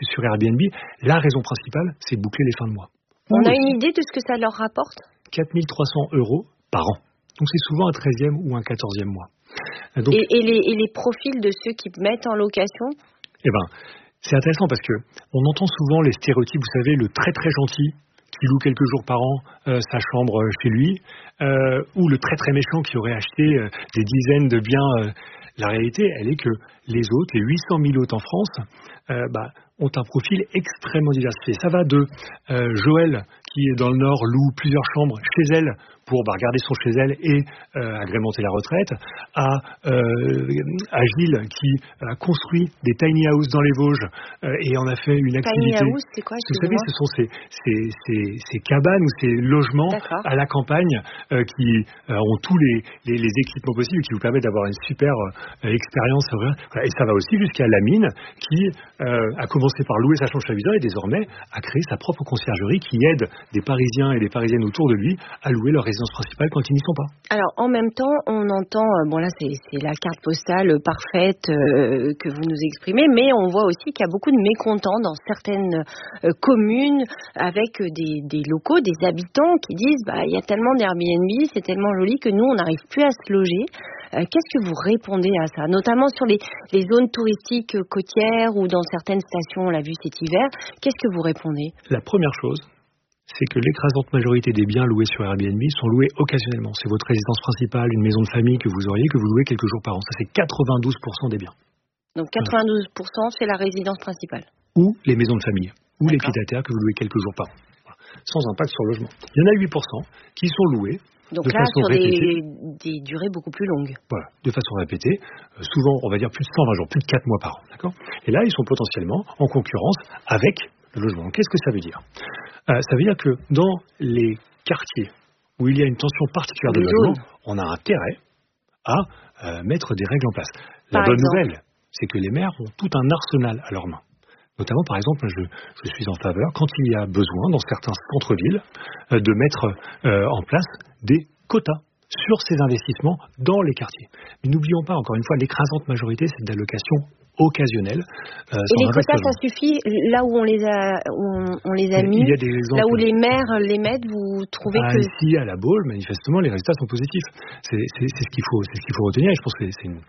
sur Airbnb, la raison principale, c'est de boucler les fins de mois. On a une idée de ce que ça leur rapporte ? 4 300 € par an. Donc c'est souvent un 13e ou un 14e mois. Donc, et les profils de ceux qui mettent en location ? C'est intéressant parce que on entend souvent les stéréotypes, vous savez, le très très gentil qui loue quelques jours par an sa chambre chez lui, ou le très très méchant qui aurait acheté des dizaines de biens. La réalité, elle est que les autres, les 800 000 hôtes en France, ont un profil extrêmement diversifié. Ça va de Joël, qui est dans le Nord, loue plusieurs chambres chez elle pour garder son chez elle et agrémenter la retraite, à Gilles, qui a construit des tiny houses dans les Vosges et en a fait une activité. Tiny house, c'est quoi ? Vous savez, ce sont ces cabanes ou ces logements à la campagne qui ont tous les équipements possibles et qui vous permettent d'avoir une super expérience. Et ça va aussi jusqu'à Lamine, qui a commencé par louer sa chambre chez et désormais a créé sa propre conciergerie qui aide des Parisiens et des Parisiennes autour de lui à louer leur résidence principale quand ils n'y sont pas. Alors, en même temps, on entend, là c'est la carte postale parfaite que vous nous exprimez, mais on voit aussi qu'il y a beaucoup de mécontents dans certaines communes avec des locaux, des habitants qui disent il y a tellement d'Airbnb, c'est tellement joli que nous, on n'arrive plus à se loger. Qu'est-ce que vous répondez à ça, notamment sur les zones touristiques côtières ou dans certaines stations, on l'a vu cet hiver. Qu'est-ce que vous répondez ? La première chose, c'est que l'écrasante majorité des biens loués sur Airbnb sont loués occasionnellement. C'est votre résidence principale, une maison de famille que vous auriez, que vous louez quelques jours par an. Ça, c'est 92% des biens. Donc 92%, c'est la résidence principale. Ou les maisons de famille, ou les pied-à-terre que vous louez quelques jours par an. Voilà. Sans impact sur le logement. Il y en a 8% qui sont loués. Donc là, sur des durées beaucoup plus longues. Voilà, de façon répétée, souvent, on va dire plus de 120 jours, plus de 4 mois par an. D'accord ? Et là, ils sont potentiellement en concurrence avec le logement. Qu'est-ce que ça veut dire ? Ça veut dire que dans les quartiers où il y a une tension particulière de logement, on a intérêt à mettre des règles en place. La bonne nouvelle, c'est que les maires ont tout un arsenal à leurs mains. Notamment, par exemple, je suis en faveur, quand il y a besoin, dans certains centres-villes, de mettre en place des quotas sur ces investissements dans les quartiers. Mais n'oublions pas, encore une fois, l'écrasante majorité, c'est de l'allocation occasionnelle. Et les quotas, ça suffit là où on les a mis, là où les maires les mettent, vous trouvez que... Ici, à la Baule, manifestement, les résultats sont positifs. C'est ce qu'il faut retenir, et je pense que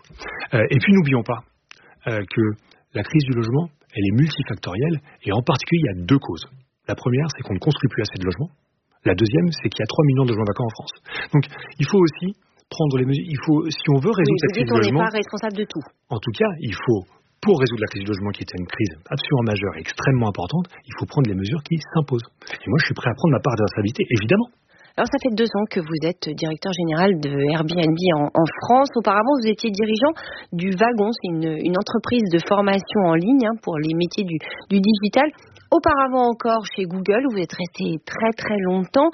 et puis, n'oublions pas que la crise du logement, elle est multifactorielle, et en particulier, il y a deux causes. La première, c'est qu'on ne construit plus assez de logements. La deuxième, c'est qu'il y a 3 millions de logements vacants en France. Donc, il faut aussi prendre les mesures. Si on veut résoudre cette crise du logement... on n'est pas responsable de tout. En tout cas, il faut, pour résoudre la crise du logement, qui était une crise absolument majeure et extrêmement importante, il faut prendre les mesures qui s'imposent. Et moi, je suis prêt à prendre ma part de responsabilité, évidemment. Alors, ça fait 2 ans que vous êtes directeur général de Airbnb en France. Auparavant, vous étiez dirigeant du Wagon. C'est une entreprise de formation en ligne pour les métiers du digital. Auparavant encore, chez Google, vous êtes resté très très longtemps.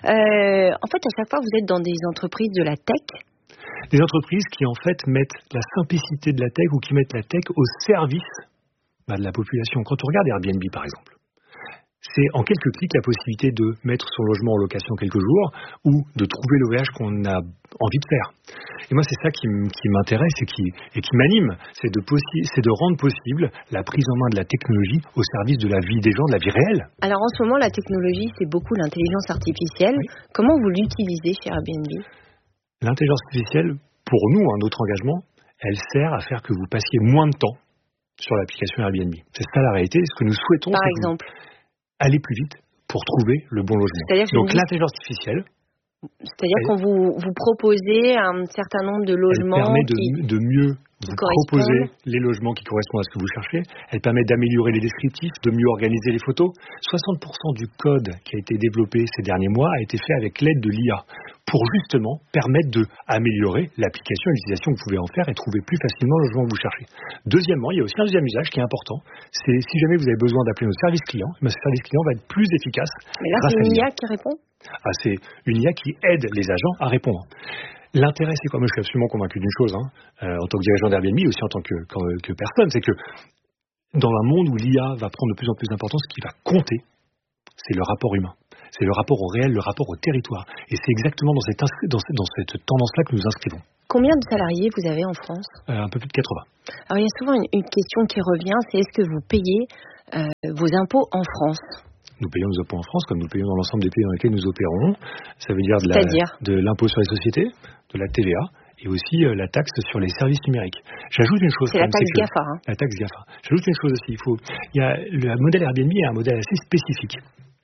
En fait, à chaque fois, vous êtes dans des entreprises de la tech. Des entreprises qui, en fait, mettent la simplicité de la tech ou qui mettent la tech au service de la population. Quand on regarde Airbnb, par exemple, c'est en quelques clics la possibilité de mettre son logement en location quelques jours ou de trouver le voyage qu'on a envie de faire. Et moi, c'est ça qui m'intéresse et qui m'anime, c'est de rendre possible la prise en main de la technologie au service de la vie des gens, de la vie réelle. Alors en ce moment, la technologie, c'est beaucoup l'intelligence artificielle. Oui. Comment vous l'utilisez chez Airbnb ? L'intelligence artificielle, pour nous, notre engagement, elle sert à faire que vous passiez moins de temps sur l'application Airbnb. C'est ça la réalité. Ce que nous souhaitons, par exemple, aller plus vite pour trouver le bon logement. Donc l'intelligence artificielle... C'est-à-dire qu'on vous proposez un certain nombre de logements... Elle permet de mieux vous proposer les logements qui correspondent à ce que vous cherchez. Elle permet d'améliorer les descriptifs, de mieux organiser les photos. 60% du code qui a été développé ces derniers mois a été fait avec l'aide de l'IA pour justement permettre d'améliorer l'application et l'utilisation que vous pouvez en faire et trouver plus facilement le logement que vous cherchez. Deuxièmement, il y a aussi un deuxième usage qui est important. C'est si jamais vous avez besoin d'appeler notre service client, ce service client va être plus efficace. Mais là, c'est une IA qui répond ? C'est une IA qui aide les agents à répondre. L'intérêt, c'est quoi ? Moi, je suis absolument convaincu d'une chose, en tant que dirigeant d'Airbnb, aussi en tant que personne, c'est que dans un monde où l'IA va prendre de plus en plus d'importance, ce qui va compter, c'est le rapport humain. C'est le rapport au réel, le rapport au territoire. Et c'est exactement dans cette tendance-là que nous inscrivons. Combien de salariés vous avez en France ? Un peu plus de 80. Alors, il y a souvent une question qui revient, c'est est-ce que vous payez vos impôts en France? Nous payons nos impôts en France comme nous payons dans l'ensemble des pays dans lesquels nous opérons. Ça veut dire de l'impôt sur les sociétés, de la TVA et aussi la taxe sur les services numériques. J'ajoute une chose. C'est la taxe GAFA. La taxe GAFA. J'ajoute une chose aussi. Le modèle Airbnb est un modèle assez spécifique.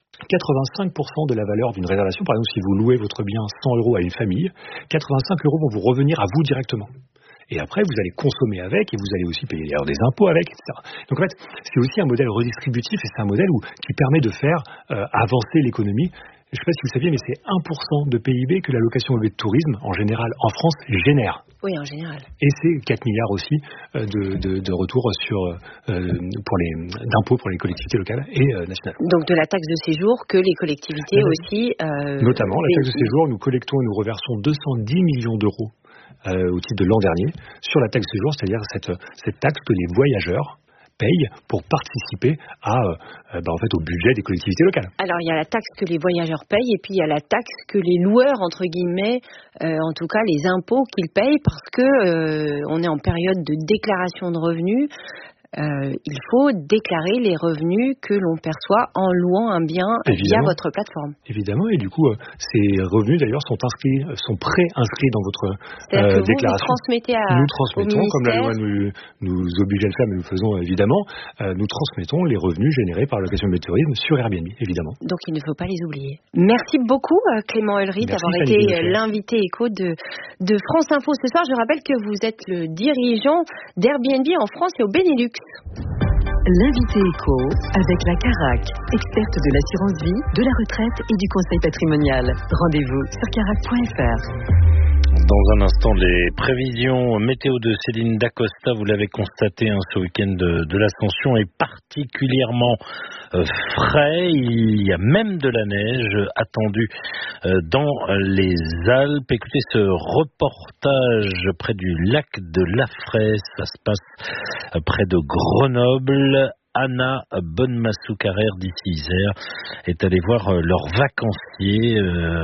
85% de la valeur d'une réservation, par exemple, si vous louez votre bien 100 € à une famille, 85 € vont vous revenir à vous directement. Et après, vous allez consommer avec et vous allez aussi payer d'ailleurs des impôts avec, etc. Donc en fait, c'est aussi un modèle redistributif et c'est un modèle qui permet de faire avancer l'économie. Je ne sais pas si vous saviez, mais c'est 1% de PIB que la location meublée de tourisme, en général, en France, génère. Oui, en général. Et c'est 4 milliards aussi de retours d'impôts pour les collectivités locales et nationales. Donc de la taxe de séjour que les collectivités aussi... Notamment, la taxe de séjour, nous collectons et nous reversons 210 millions d'euros au titre de l'an dernier sur la taxe de séjour, c'est-à-dire cette taxe que les voyageurs payent pour participer au budget des collectivités locales. Alors il y a la taxe que les voyageurs payent et puis il y a la taxe que les loueurs, entre guillemets, en tout cas les impôts qu'ils payent parce que on est en période de déclaration de revenus. Il faut déclarer les revenus que l'on perçoit en louant un bien via votre plateforme. Évidemment, et du coup, ces revenus d'ailleurs sont pré-inscrits dans votre déclaration. Nous transmettons, comme la loi nous oblige à le faire, mais nous le faisons évidemment, nous transmettons les revenus générés par la location de tourisme sur Airbnb, évidemment. Donc il ne faut pas les oublier. Merci beaucoup Clément Ulrich d'avoir été l'invité écho de France Info ce soir. Je rappelle que vous êtes le dirigeant d'Airbnb en France et au Benelux. L'invité éco avec la Carac, experte de l'assurance vie, de la retraite et du conseil patrimonial. Rendez-vous sur carac.fr. Dans un instant, les prévisions météo de Céline Dacosta, vous l'avez constaté, ce week-end de l'Ascension est particulièrement frais. Il y a même de la neige attendue dans les Alpes. Écoutez ce reportage près du lac de La Fraisse. Ça se passe près de Grenoble. Anna Bonmassou-Carrère d'ici Isère est allée voir leurs vacanciers,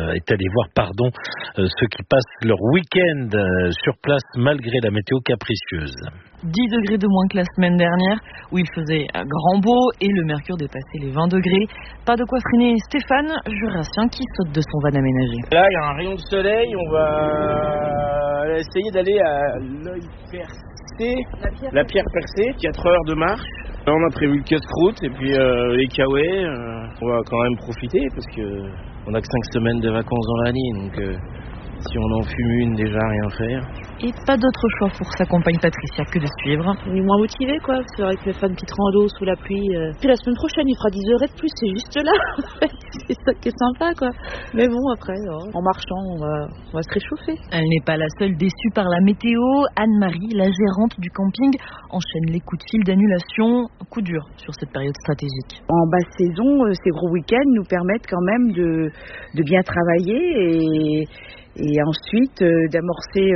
ceux qui passent leur week-end sur place malgré la météo capricieuse. 10 degrés de moins que la semaine dernière où il faisait grand beau et le mercure dépassait les 20 degrés. Pas de quoi freiner Stéphane Jurassien qui saute de son van aménagé. Là, il y a un rayon de soleil, on va essayer d'aller à l'œil percé, la pierre percée, 4 heures de marche. Là, on a prévu le casse-croûte et puis les kawaii, on va quand même profiter parce que on a que 5 semaines de vacances dans l'année, donc si on en fume une, déjà rien faire. Et pas d'autre choix pour sa compagne Patricia que de suivre. On est moins motivé quoi, c'est vrai que le fan qui rando sous la pluie. Puis la semaine prochaine il fera 10 heures de plus, c'est juste là. C'est ça qui est sympa quoi. Mais bon après, en marchant on va se réchauffer. Elle n'est pas la seule déçue par la météo. Anne-Marie, la gérante du camping, enchaîne les coups de fil d'annulation. Coup dur sur cette période stratégique. En basse saison, ces gros week-ends nous permettent quand même de bien travailler et ensuite d'amorcer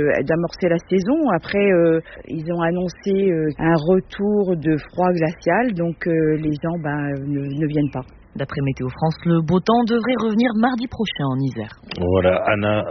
la saison. Après, ils ont annoncé un retour de froid glacial, donc les gens ne viennent pas. D'après Météo France, le beau temps devrait revenir mardi prochain en Isère. Voilà, Anna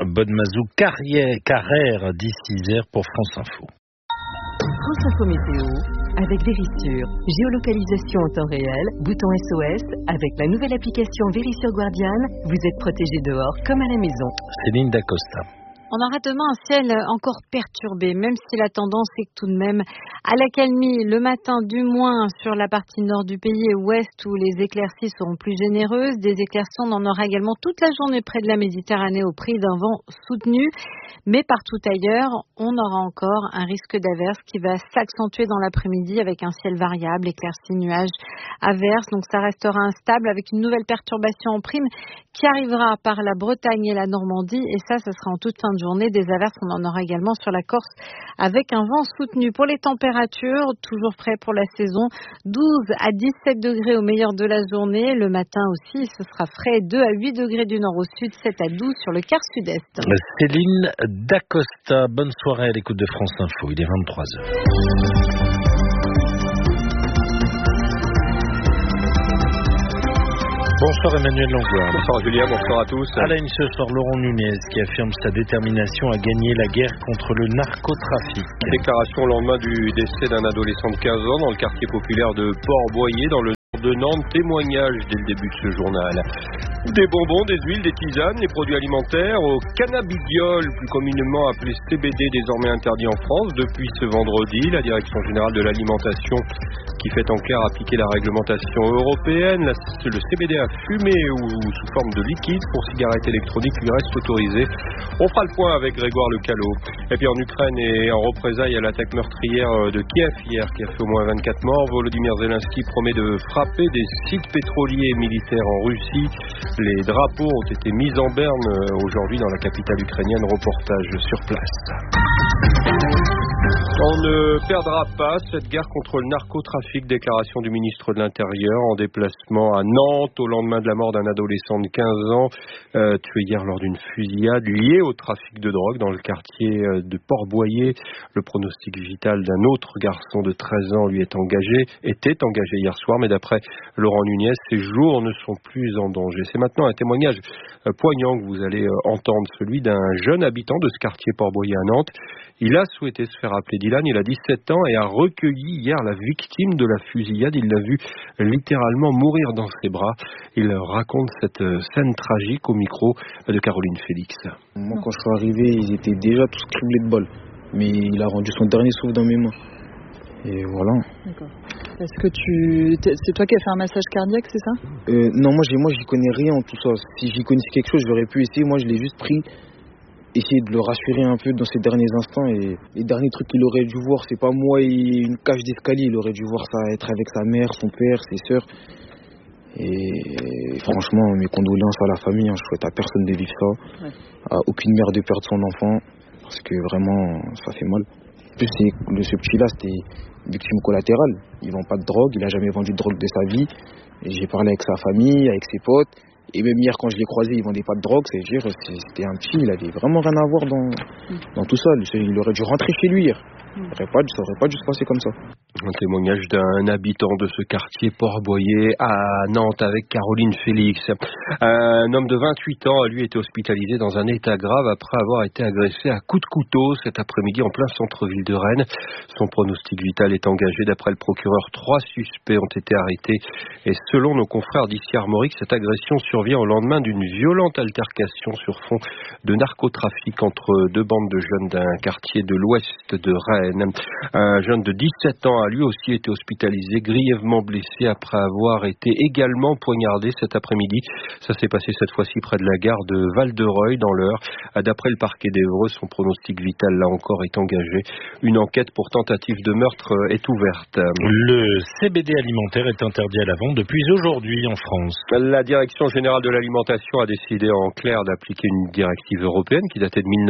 Bonmassou-Carrère d'ici Isère pour France Info. France Info Météo avec Vérissure. Géolocalisation en temps réel, bouton SOS. Avec la nouvelle application Vérissure Guardian, vous êtes protégé dehors comme à la maison. Céline Dacosta. On aura demain un ciel encore perturbé, même si la tendance est tout de même à l'accalmie. Le matin, du moins, sur la partie nord du pays et ouest, où les éclaircies seront plus généreuses. Des éclaircies, on en aura également toute la journée près de la Méditerranée au prix d'un vent soutenu. Mais partout ailleurs, on aura encore un risque d'averse qui va s'accentuer dans l'après-midi avec un ciel variable, éclaircies, nuages, averses. Donc ça restera instable avec une nouvelle perturbation en prime qui arrivera par la Bretagne et la Normandie. Et ça sera en toute fin de journée. Des averses, on en aura également sur la Corse avec un vent soutenu. Pour les températures, toujours prêt pour la saison, 12 à 17 degrés au meilleur de la journée. Le matin aussi, ce sera frais, 2 à 8 degrés du nord au sud, 7 à 12 sur le quart sud-est. Céline Dacosta, bonne soirée à l'écoute de France Info, il est 23h. Bonsoir Emmanuel Langlois. Bonsoir Julien, bonsoir à tous. À la une ce soir, Laurent Nunez qui affirme sa détermination à gagner la guerre contre le narcotrafic. Déclaration au lendemain du décès d'un adolescent de 15 ans dans le quartier populaire de Port-Boyer dans le nord de Nantes. Témoignage dès le début de ce journal. Des bonbons, des huiles, des tisanes, les produits alimentaires au cannabidiol, plus communément appelé CBD, désormais interdit en France depuis ce vendredi. La Direction générale de l'alimentation qui fait en clair appliquer la réglementation européenne. Le CBD à fumer ou sous forme de liquide pour cigarettes électroniques lui reste autorisé. On fera le point avec Grégoire Lecalot. Et puis en Ukraine et en représailles à l'attaque meurtrière de Kiev hier qui a fait au moins 24 morts, Volodymyr Zelensky promet de frapper des sites pétroliers et militaires en Russie. Les drapeaux ont été mis en berne aujourd'hui dans la capitale ukrainienne. Reportage sur place. On ne perdra pas cette guerre contre le narcotrafic, déclaration du ministre de l'Intérieur en déplacement à Nantes au lendemain de la mort d'un adolescent de 15 ans tué hier lors d'une fusillade liée au trafic de drogue dans le quartier de Port-Boyer. Le pronostic vital d'un autre garçon de 13 ans lui était engagé hier soir, mais d'après Laurent Nunez, ses jours ne sont plus en danger. C'est maintenant un témoignage poignant que vous allez entendre, celui d'un jeune habitant de ce quartier Port-Boyer à Nantes. Il a souhaité se faire appeler Dylan, il a 17 ans et a recueilli hier la victime de la fusillade. Il l'a vu littéralement mourir dans ses bras. Il raconte cette scène tragique au micro de Caroline Félix. Moi, quand je suis arrivé, ils étaient déjà tous criblés de balles. Mais il a rendu son dernier souffle dans mes mains. Et voilà. D'accord. Est-ce que c'est toi qui as fait un massage cardiaque, c'est ça? Non, moi j'y connais rien en tout ça. Si j'y connaissais quelque chose, j'aurais pu essayer. Moi, je l'ai juste pris, essayer de le rassurer un peu dans ces derniers instants. Et les derniers trucs qu'il aurait dû voir, c'est pas moi et une cage d'escalier. Il aurait dû voir ça, être avec sa mère, son père, ses sœurs. Et franchement, mes condoléances à la famille. Je souhaite à personne de vivre ça. Ouais. À aucune mère de perdre son enfant. Parce que vraiment, ça fait mal. En plus, ce petit-là, c'était victime collatérale. Il vend pas de drogue, il a jamais vendu de drogue de sa vie. Et j'ai parlé avec sa famille, avec ses potes. Et même hier, quand je l'ai croisé, il vendait pas de drogue. C'était un petit, il avait vraiment rien à voir dans tout ça. Il aurait dû rentrer chez lui hier. Ça aurait pas dû se passer comme ça. Un témoignage d'un habitant de ce quartier Port-Boyer à Nantes avec Caroline Félix. Un homme de 28 ans a lui été hospitalisé dans un état grave après avoir été agressé à coups de couteau cet après-midi en plein centre-ville de Rennes. Son pronostic vital est engagé. D'après le procureur, 3 suspects ont été arrêtés. Et selon nos confrères d'ici Armorique, cette agression survient au lendemain d'une violente altercation sur fond de narcotrafic entre 2 bandes de jeunes d'un quartier de l'ouest de Rennes. Un jeune de 17 ans a lui aussi été hospitalisé, grièvement blessé après avoir été également poignardé cet après-midi. Ça s'est passé cette fois-ci près de la gare de Val-de-Reuil dans l'Eure. D'après le parquet d'Évreux, son pronostic vital là encore est engagé. Une enquête pour tentative de meurtre est ouverte. Le CBD alimentaire est interdit à la vente depuis aujourd'hui en France. La Direction générale de l'alimentation a décidé en clair d'appliquer une directive européenne qui datait de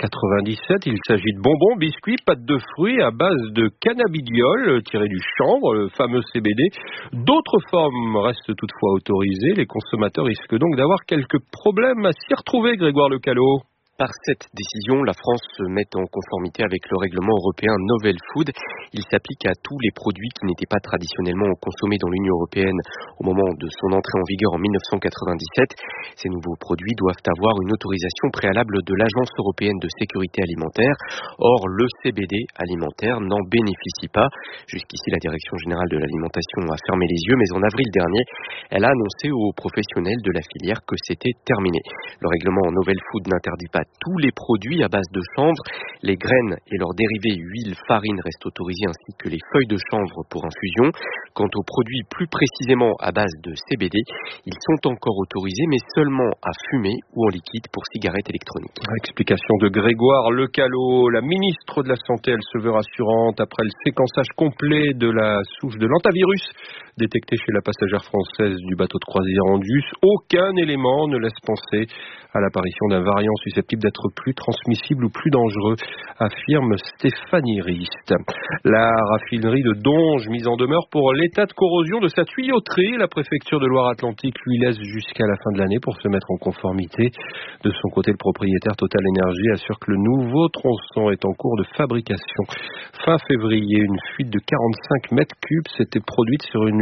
1997. Il s'agit de bonbons, biscuits, pâtes de fruits à base de cannabidiol tiré du chanvre, le fameux CBD. D'autres formes restent toutefois autorisées. Les consommateurs risquent donc d'avoir quelques problèmes à s'y retrouver, Grégoire Lecalot. Par cette décision, la France se met en conformité avec le règlement européen Novel Food. Il s'applique à tous les produits qui n'étaient pas traditionnellement consommés dans l'Union européenne au moment de son entrée en vigueur en 1997. Ces nouveaux produits doivent avoir une autorisation préalable de l'Agence européenne de sécurité alimentaire. Or, le CBD alimentaire n'en bénéficie pas. Jusqu'ici, la Direction générale de l'alimentation a fermé les yeux, mais en avril dernier, elle a annoncé aux professionnels de la filière que c'était terminé. Le règlement Novel Food n'interdit pas tous les produits à base de chanvre. Les graines et leurs dérivés, huile, farine restent autorisés ainsi que les feuilles de chanvre pour infusion. Quant aux produits plus précisément à base de CBD, ils sont encore autorisés mais seulement à fumer ou en liquide pour cigarettes électroniques. Explication de Grégoire Lecalot. La ministre de la Santé, elle se veut rassurante après le séquençage complet de la souche de l'hantavirus détectée chez la passagère française du bateau de croisière Andus. Aucun élément ne laisse penser à l'apparition d'un variant susceptible d'être plus transmissible ou plus dangereux, affirme Stéphanie Rist. La raffinerie de Donge mise en demeure pour l'état de corrosion de sa tuyauterie. La préfecture de Loire-Atlantique lui laisse jusqu'à la fin de l'année pour se mettre en conformité. De son côté, le propriétaire Total Énergie assure que le nouveau tronçon est en cours de fabrication. Fin février, une fuite de 45 mètres cubes s'était produite sur une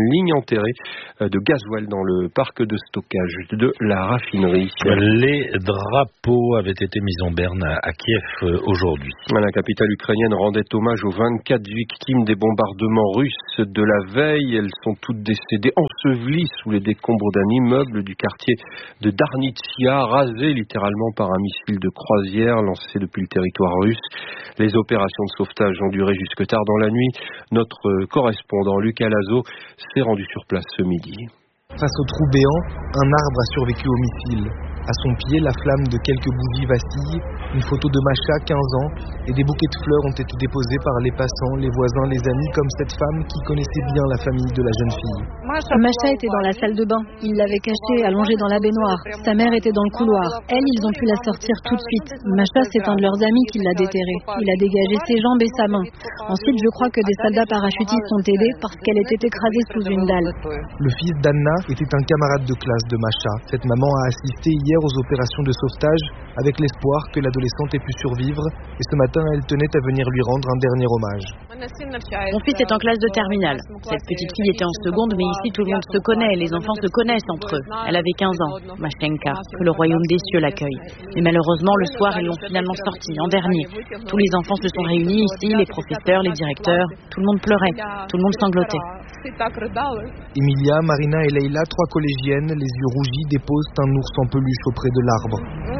ligne enterrée de gasoil dans le parc de stockage de la raffinerie. Les drapeaux avaient été mis en berne à Kiev aujourd'hui. La capitale ukrainienne rendait hommage aux 24 victimes des bombardements russes de la veille. Elles sont toutes décédées ensevelies sous les décombres d'un immeuble du quartier de Darnitsia, rasé littéralement par un missile de croisière lancé depuis le territoire russe. Les opérations de sauvetage ont duré jusque tard dans la nuit. Notre correspondant Lucas Lazo s'est rendu sur place ce midi. Face au trou béant, un arbre a survécu au missile. À son pied, la flamme de quelques bougies vacille, une photo de Masha, 15 ans, et des bouquets de fleurs ont été déposés par les passants, les voisins, les amis, comme cette femme qui connaissait bien la famille de la jeune fille. Masha était dans la salle de bain. Il l'avait cachée, allongée dans la baignoire. Sa mère était dans le couloir. Elle, ils ont pu la sortir tout de suite. Masha, c'est un de leurs amis qui l'a déterrée. Il a dégagé ses jambes et sa main. Ensuite, je crois que des soldats parachutistes ont aidé parce qu'elle était écrasée sous une dalle. Le fils d'Anna était un camarade de classe de Masha. Cette maman a assisté hier aux opérations de sauvetage avec l'espoir que l'adolescente ait pu survivre et ce matin elle tenait à venir lui rendre un dernier hommage. Mon fils est en classe de terminale. Cette petite fille était en seconde, mais ici tout le monde se connaît, les enfants se connaissent entre eux. Elle avait 15 ans, Mashenka, que le royaume des cieux l'accueille. Mais malheureusement le soir ils l'ont finalement sortie en dernier. Tous les enfants se sont réunis ici, les professeurs, les directeurs, tout le monde pleurait, tout le monde sanglotait. Emilia, Marina et Leila, 3 collégiennes, les yeux rougis, déposent un ours en peluche auprès de l'arbre.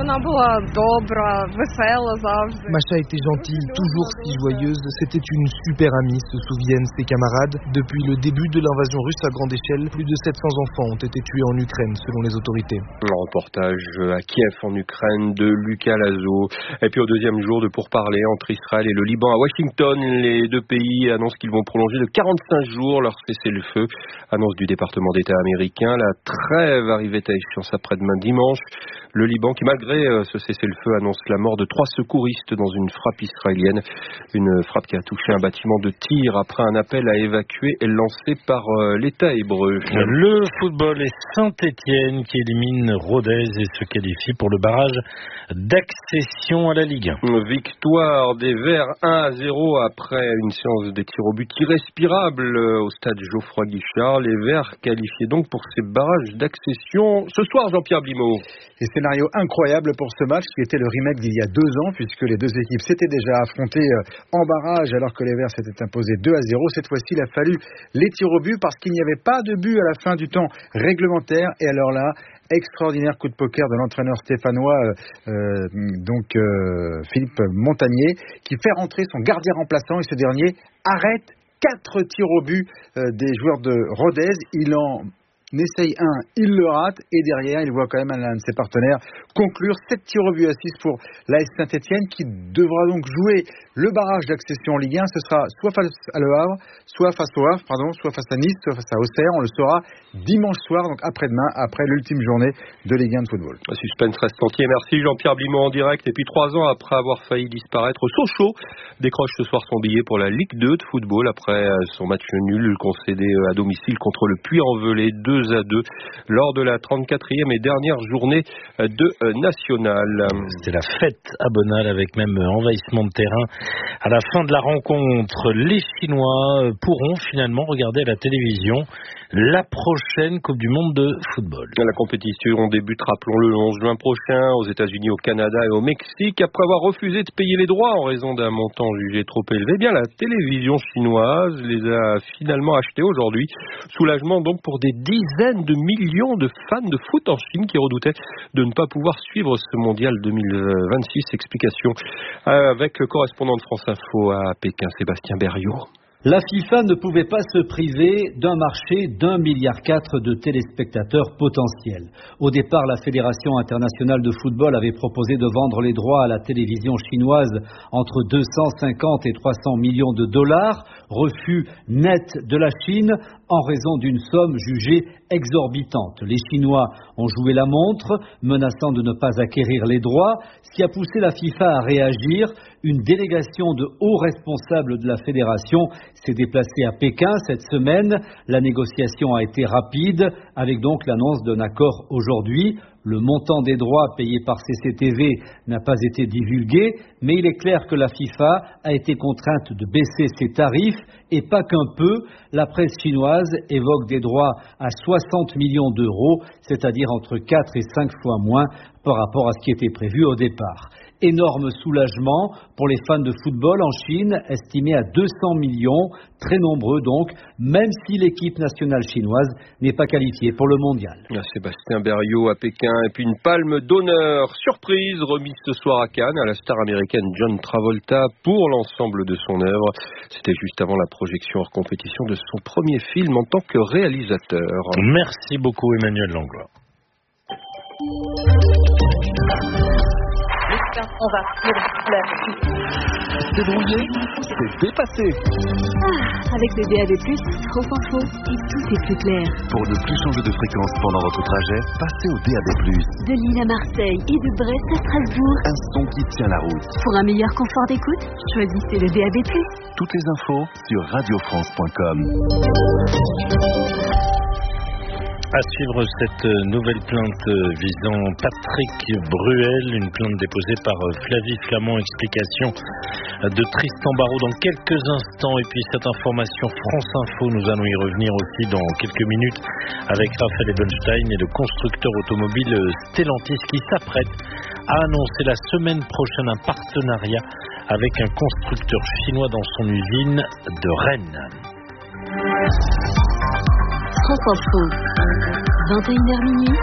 Masha était gentille, toujours si joyeuse. C'était une super amie, se souviennent ses camarades. Depuis le début de l'invasion russe à grande échelle, plus de 700 enfants ont été tués en Ukraine, selon les autorités. Un reportage à Kiev, en Ukraine, de Lucas Lazo. Et puis au deuxième jour de pourparlers entre Israël et le Liban à Washington, les deux pays annoncent qu'ils vont prolonger de 45 jours leur cessez-le-feu. Annonce du département d'État américain. La trêve arrivait à échéance après-demain dimanche. Le Liban, qui malgré ce cessez-le-feu, annonce la mort de 3 secouristes dans une frappe israélienne. Une frappe qui a touché un bâtiment de tir après un appel à évacuer lancé par l'État hébreu. Le football est Saint-Étienne qui élimine Rodez et se qualifie pour le barrage d'accession à la Ligue 1. Victoire des Verts 1-0 après une séance des tirs au but irrespirable au stade Geoffroy-Guichard. Les Verts qualifiés donc pour ces barrages d'accession ce soir, Jean-Pierre Blimaud. Et scénario incroyable pour ce match qui était le remake d'il y a 2 ans puisque les deux équipes s'étaient déjà affrontées en barrage alors que les Verts s'étaient imposés 2-0. Cette fois-ci, il a fallu les tirs au but parce qu'il n'y avait pas de but à la fin du temps réglementaire. Et alors là, extraordinaire coup de poker de l'entraîneur stéphanois, Philippe Montagnier, qui fait rentrer son gardien remplaçant et ce dernier arrête 4 tirs au but des joueurs de Rodez. Il en essaye un, il le rate et derrière il voit quand même un de ses partenaires conclure 7 tirs au but à 6 pour l'AS Saint-Étienne qui devra donc jouer le barrage d'accession en Ligue 1. Ce sera soit face à Le Havre, soit face à Nice, soit face à Auxerre. On le saura dimanche soir, donc après-demain, après l'ultime journée de Ligue 1 de football. Le suspense reste entier. Merci Jean-Pierre Blimaud en direct. Et puis 3 ans après avoir failli disparaître, Sochaux décroche ce soir son billet pour la Ligue 2 de football après son match nul concédé à domicile contre le Puy-en-Velay 2-2 lors de la 34e et dernière journée de National. C'était la fête à Bonal avec même envahissement de terrain. À la fin de la rencontre, les Chinois pourront finalement regarder à la télévision la prochaine Coupe du Monde de football. La compétition débute, rappelons-le, le 11 juin prochain aux États-Unis, au Canada et au Mexique. Après avoir refusé de payer les droits en raison d'un montant jugé trop élevé, bien la télévision chinoise les a finalement achetés aujourd'hui. Soulagement donc pour des dizaines de millions de fans de foot en Chine qui redoutaient de ne pas pouvoir suivre ce mondial 2026. Explication avec le correspondant de France Info à Pékin, Sébastien Berriot. La FIFA ne pouvait pas se priver d'un marché d'1,4 milliard de téléspectateurs potentiels. Au départ, la Fédération internationale de football avait proposé de vendre les droits à la télévision chinoise entre 250 et 300 millions de dollars. Refus net de la Chine en raison d'une somme jugée exorbitante. Les Chinois ont joué la montre, menaçant de ne pas acquérir les droits, ce qui a poussé la FIFA à réagir. Une délégation de hauts responsables de la fédération s'est déplacée à Pékin cette semaine. La négociation a été rapide, avec donc l'annonce d'un accord aujourd'hui. Le montant des droits payés par CCTV n'a pas été divulgué, mais il est clair que la FIFA a été contrainte de baisser ses tarifs, et pas qu'un peu. La presse chinoise évoque des droits à 60 millions d'euros, c'est-à-dire entre 4 et 5 fois moins par rapport à ce qui était prévu au départ. Énorme soulagement pour les fans de football en Chine, estimé à 200 millions, très nombreux donc, même si l'équipe nationale chinoise n'est pas qualifiée pour le mondial. Sébastien Berriot à Pékin, et puis une palme d'honneur surprise remise ce soir à Cannes à la star américaine John Travolta pour l'ensemble de son œuvre. C'était juste avant la projection hors compétition de son premier film en tant que réalisateur. Merci beaucoup Emmanuel Langlois. On va de brouiller, c'est dépassé. Avec le DAB+, trop info et tout est plus clair. Pour ne plus changer de fréquence pendant votre trajet, passez au DAB+. De Lille à Marseille et de Brest à Strasbourg. Un son qui tient la route. Pour un meilleur confort d'écoute, choisissez le DAB+. Toutes les infos sur radiofrance.com. À suivre cette nouvelle plainte visant Patrick Bruel, une plainte déposée par Flavie Flament, explication de Tristan Barraud dans quelques instants. Et puis cette information France Info, nous allons y revenir aussi dans quelques minutes avec Raphaël Ebenstein et le constructeur automobile Stellantis qui s'apprête à annoncer la semaine prochaine un partenariat avec un constructeur chinois dans son usine de Rennes. France Info, 21h minuit.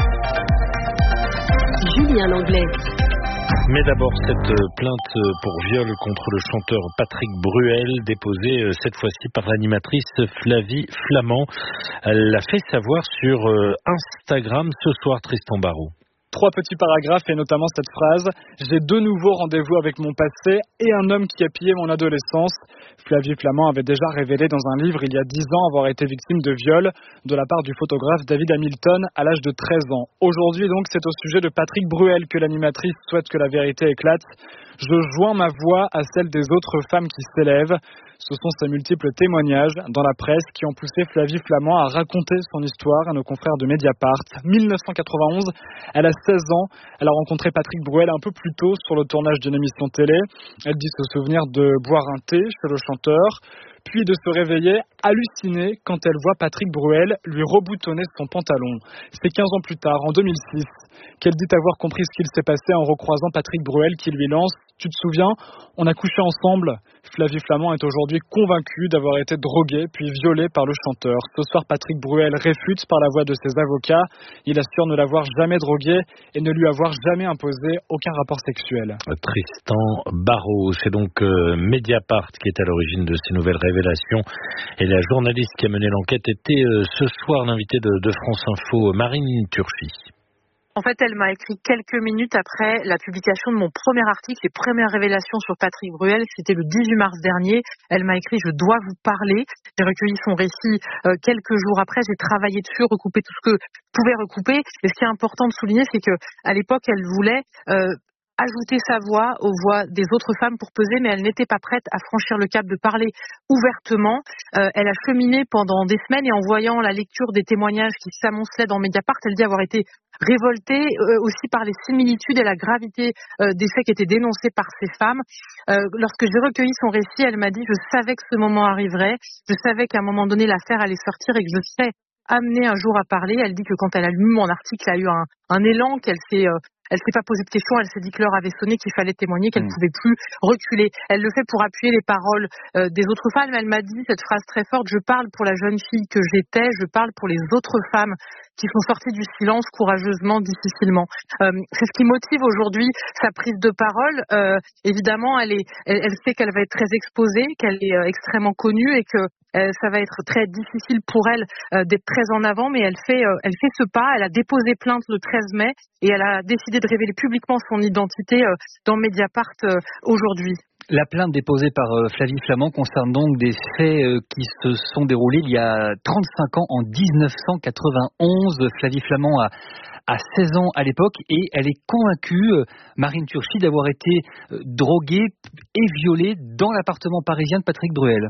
Julien Langlais. Mais d'abord cette plainte pour viol contre le chanteur Patrick Bruel, déposée cette fois-ci par l'animatrice Flavie Flament. Elle l'a fait savoir sur Instagram ce soir, Tristan Barraud. 3 petits paragraphes et notamment cette phrase « J'ai de nouveaux rendez-vous avec mon passé et un homme qui a pillé mon adolescence ». Flavie Flament avait déjà révélé dans un livre il y a 10 ans avoir été victime de viol de la part du photographe David Hamilton à l'âge de 13 ans. Aujourd'hui donc, c'est au sujet de Patrick Bruel que l'animatrice souhaite que la vérité éclate. Je joins ma voix à celle des autres femmes qui s'élèvent. Ce sont ces multiples témoignages dans la presse qui ont poussé Flavie Flament à raconter son histoire à nos confrères de Mediapart. 1991, elle a 16 ans. Elle a rencontré Patrick Bruel un peu plus tôt sur le tournage d'une émission télé. Elle dit se souvenir de boire un thé chez le chanteur, puis de se réveiller hallucinée quand elle voit Patrick Bruel lui reboutonner son pantalon. C'est 15 ans plus tard, en 2006, qu'elle dit avoir compris ce qu'il s'est passé en recroisant Patrick Bruel qui lui lance « Tu te souviens, on a couché ensemble ?» Flavie Flament est aujourd'hui convaincue d'avoir été droguée puis violée par le chanteur. Ce soir, Patrick Bruel réfute par la voix de ses avocats. Il assure ne l'avoir jamais droguée et ne lui avoir jamais imposé aucun rapport sexuel. Tristan Barraud, c'est donc Mediapart qui est à l'origine de ces nouvelles révélations. Et la journaliste qui a mené l'enquête était ce soir l'invitée de France Info, Marine Turchi. En fait, elle m'a écrit quelques minutes après la publication de mon premier article, les premières révélations sur Patrick Bruel. C'était le 18 mars dernier. Elle m'a écrit « Je dois vous parler ». J'ai recueilli son récit quelques jours après. J'ai travaillé dessus, recoupé tout ce que je pouvais recouper. Et ce qui est important de souligner, c'est que à l'époque, elle voulait ajouter sa voix aux voix des autres femmes pour peser, mais elle n'était pas prête à franchir le cap de parler ouvertement. Elle a cheminé pendant des semaines et en voyant la lecture des témoignages qui s'amoncelaient dans Mediapart, elle dit avoir été révoltée aussi par les similitudes et la gravité des faits qui étaient dénoncés par ces femmes. Lorsque j'ai recueilli son récit, elle m'a dit « Je savais que ce moment arriverait, je savais qu'à un moment donné l'affaire allait sortir et que je serais amenée un jour à parler ». Elle dit que quand elle a lu mon article, elle a eu un élan, qu'elle s'est pas posé de questions, elle s'est dit que l'heure avait sonné, qu'il fallait témoigner, qu'elle ne pouvait plus reculer. Elle le fait pour appuyer les paroles des autres femmes. Elle m'a dit cette phrase très forte, je parle pour la jeune fille que j'étais, je parle pour les autres femmes qui sont sorties du silence courageusement, difficilement. C'est ce qui motive aujourd'hui sa prise de parole. Évidemment, elle sait qu'elle va être très exposée, qu'elle est extrêmement connue et que ça va être très difficile pour elle d'être très en avant, mais elle fait ce pas. Elle a déposé plainte le 13 mai et elle a décidé de révéler publiquement son identité dans Mediapart aujourd'hui. La plainte déposée par Flavie Flament concerne donc des faits qui se sont déroulés il y a 35 ans, en 1991. Flavie Flament a 16 ans à l'époque et elle est convaincue, Marine Turchi, d'avoir été droguée et violée dans l'appartement parisien de Patrick Bruel.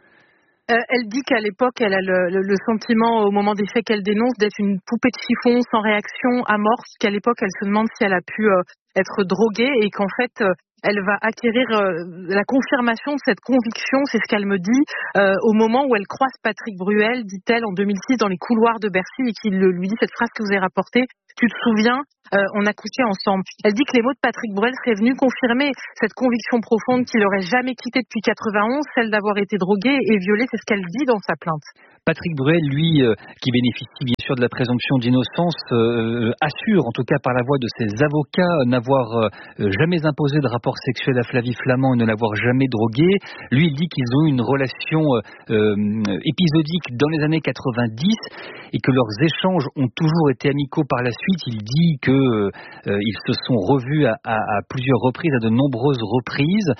Elle dit qu'à l'époque, elle a le sentiment, au moment des faits qu'elle dénonce, d'être une poupée de chiffon sans réaction, amorphe, qu'à l'époque, elle se demande si elle a pu être droguée et qu'en fait, elle va acquérir la confirmation de cette conviction, c'est ce qu'elle me dit, au moment où elle croise Patrick Bruel, dit-elle, en 2006, dans les couloirs de Bercy, et qu'il lui dit cette phrase que vous avez rapportée. Tu te souviens, on a couché ensemble. Elle dit que les mots de Patrick Bruel seraient venus confirmer cette conviction profonde qu'il n'aurait jamais quittée depuis 91, celle d'avoir été drogué et violé, c'est ce qu'elle dit dans sa plainte. Patrick Bruel, lui, qui bénéficie bien sûr de la présomption d'innocence, assure, en tout cas par la voix de ses avocats, n'avoir jamais imposé de rapport sexuel à Flavie Flament et ne l'avoir jamais drogué. Lui, il dit qu'ils ont eu une relation épisodique dans les années 90 et que leurs échanges ont toujours été amicaux par la suite. Il dit que ils se sont revus à plusieurs reprises, à de nombreuses reprises.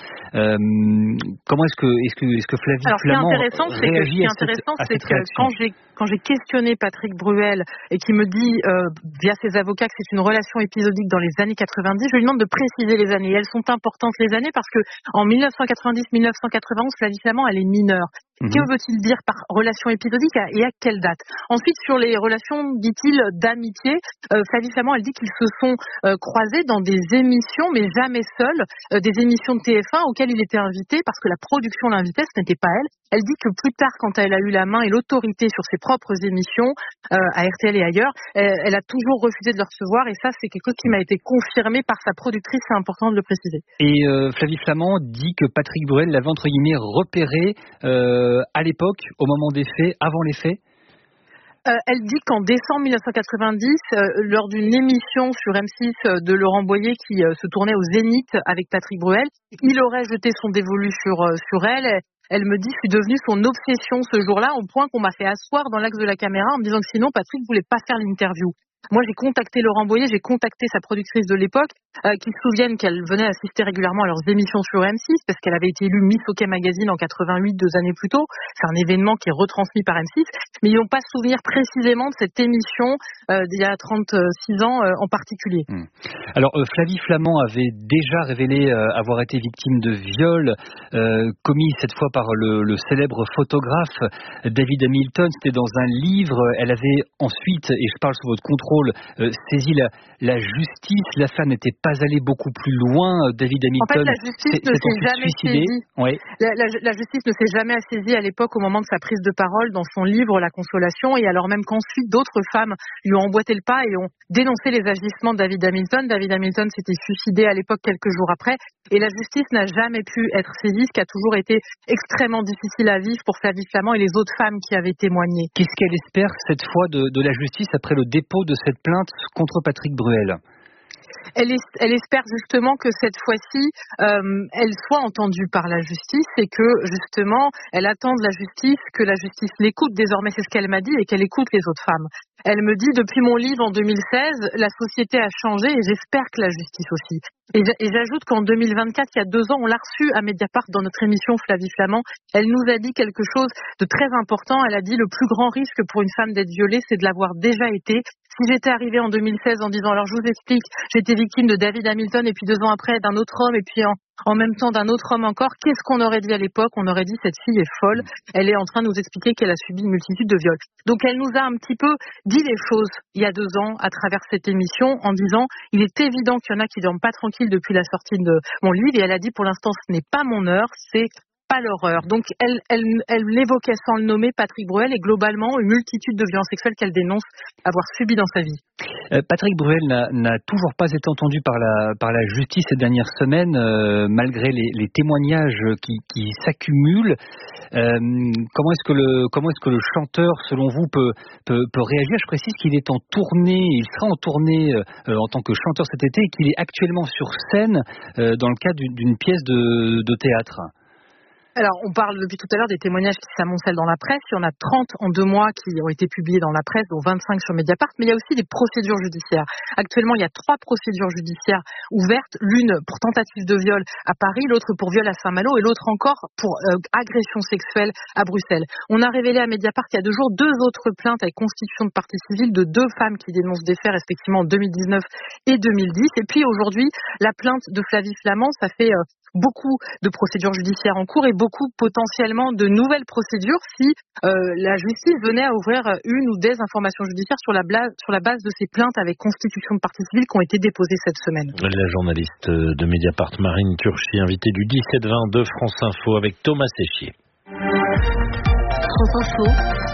Comment est-ce que Flavie Flament réagit à cette réaction? Quand j'ai questionné Patrick Bruel et qui me dit via ses avocats que c'est une relation épisodique dans les années 90, je lui demande de préciser les années. Elles sont importantes les années parce que en 1990-1991, Flavie Flament, elle est mineure. Que veut-il dire par relation épisodique et à quelle date? Ensuite, sur les relations, dit-il, d'amitié, Flavie Flament, elle dit qu'ils se sont croisés dans des émissions, mais jamais seuls, des émissions de TF1 auxquelles il était invité parce que la production l'invitait, ce n'était pas elle. Elle dit que plus tard, quand elle a eu la main et l'autorité sur ses propres émissions, à RTL et ailleurs, elle a toujours refusé de le recevoir et ça, c'est quelque chose qui m'a été confirmé par sa productrice, c'est important de le préciser. Et Flavie Flament dit que Patrick Bruel l'avait entre guillemets repéré à l'époque, au moment des faits, avant les faits. Elle dit qu'en décembre 1990, lors d'une émission sur M6 de Laurent Boyer qui se tournait au Zénith avec Patrick Bruel, il aurait jeté son dévolu sur elle. Elle me dit, je suis devenue son obsession ce jour-là, au point qu'on m'a fait asseoir dans l'axe de la caméra en me disant que sinon Patrick voulait pas faire l'interview. Moi, j'ai contacté Laurent Boyer, j'ai contacté sa productrice de l'époque, qui se souviennent qu'elle venait assister régulièrement à leurs émissions sur M6, parce qu'elle avait été élue Miss OK Magazine en 88, 2 années plus tôt. C'est un événement qui est retransmis par M6, mais ils n'ont pas souvenir précisément de cette émission d'il y a 36 ans en particulier. Alors, Flavie Flament avait déjà révélé avoir été victime de viol, commis cette fois par le célèbre photographe David Hamilton. C'était dans un livre. Elle avait ensuite, et je parle sous votre contrôle, saisi la justice. L'affaire n'était pas allée beaucoup plus loin. David Hamilton. En fait, la justice ne s'est jamais saisie. Oui. La justice ne s'est jamais saisie à l'époque au moment de sa prise de parole dans son livre La Consolation, et alors même qu'ensuite d'autres femmes lui ont emboîté le pas et ont dénoncé les agissements de David Hamilton. David Hamilton s'était suicidé à l'époque quelques jours après, et la justice n'a jamais pu être saisie, ce qui a toujours été extrêmement difficile à vivre pour Flavie Flament et les autres femmes qui avaient témoigné. Qu'est-ce qu'elle espère cette fois de la justice après le dépôt de cette plainte contre Patrick Bruel? Elle espère justement que cette fois-ci, elle soit entendue par la justice et que justement, elle attend de la justice que la justice l'écoute désormais, c'est ce qu'elle m'a dit, et qu'elle écoute les autres femmes. Elle me dit, depuis mon livre en 2016, la société a changé et j'espère que la justice aussi. Et j'ajoute qu'en 2024, il y a 2 ans, on l'a reçue à Mediapart dans notre émission Flavie Flament. Elle nous a dit quelque chose de très important. Elle a dit, le plus grand risque pour une femme d'être violée, c'est de l'avoir déjà été. Si j'étais arrivée en 2016 en disant, alors je vous explique, j'étais victime de David Hamilton et puis 2 ans après d'un autre homme et puis en même temps d'un autre homme encore, qu'est-ce qu'on aurait dit à l'époque? On aurait dit, cette fille est folle, elle est en train de nous expliquer qu'elle a subi une multitude de viols. Donc elle nous a un petit peu dit les choses il y a 2 ans à travers cette émission en disant, il est évident qu'il y en a qui dorment pas tranquilles depuis la sortie de mon livre, et elle a dit, pour l'instant ce n'est pas mon heure, c'est pas l'horreur. Donc elle l'évoquait sans le nommer, Patrick Bruel, et globalement une multitude de violences sexuelles qu'elle dénonce avoir subies dans sa vie. Patrick Bruel n'a toujours pas été entendu par la justice ces dernières semaines, malgré les témoignages qui s'accumulent. Comment est-ce que le chanteur, selon vous, peut réagir? Je précise qu'il est en tournée, il sera en tournée en tant que chanteur cet été, et qu'il est actuellement sur scène dans le cadre d'une pièce de théâtre. Alors, on parle depuis tout à l'heure des témoignages qui s'amoncellent dans la presse. Il y en a 30 en 2 mois qui ont été publiés dans la presse, dont 25 sur Mediapart. Mais il y a aussi des procédures judiciaires. Actuellement, il y a 3 procédures judiciaires ouvertes. L'une pour tentative de viol à Paris, l'autre pour viol à Saint-Malo et l'autre encore pour agression sexuelle à Bruxelles. On a révélé à Mediapart il y a 2 jours 2 autres plaintes avec constitution de partie civile de 2 femmes qui dénoncent des faits respectivement en 2019 et 2010. Et puis aujourd'hui, la plainte de Flavie Flament, ça fait beaucoup de procédures judiciaires en cours et beaucoup potentiellement de nouvelles procédures si la justice venait à ouvrir une ou des informations judiciaires sur la base de ces plaintes avec constitution de partie civile qui ont été déposées cette semaine. La journaliste de Mediapart, Marine Turchi, invitée du 17-20 de France Info avec Thomas Séchier. France Info.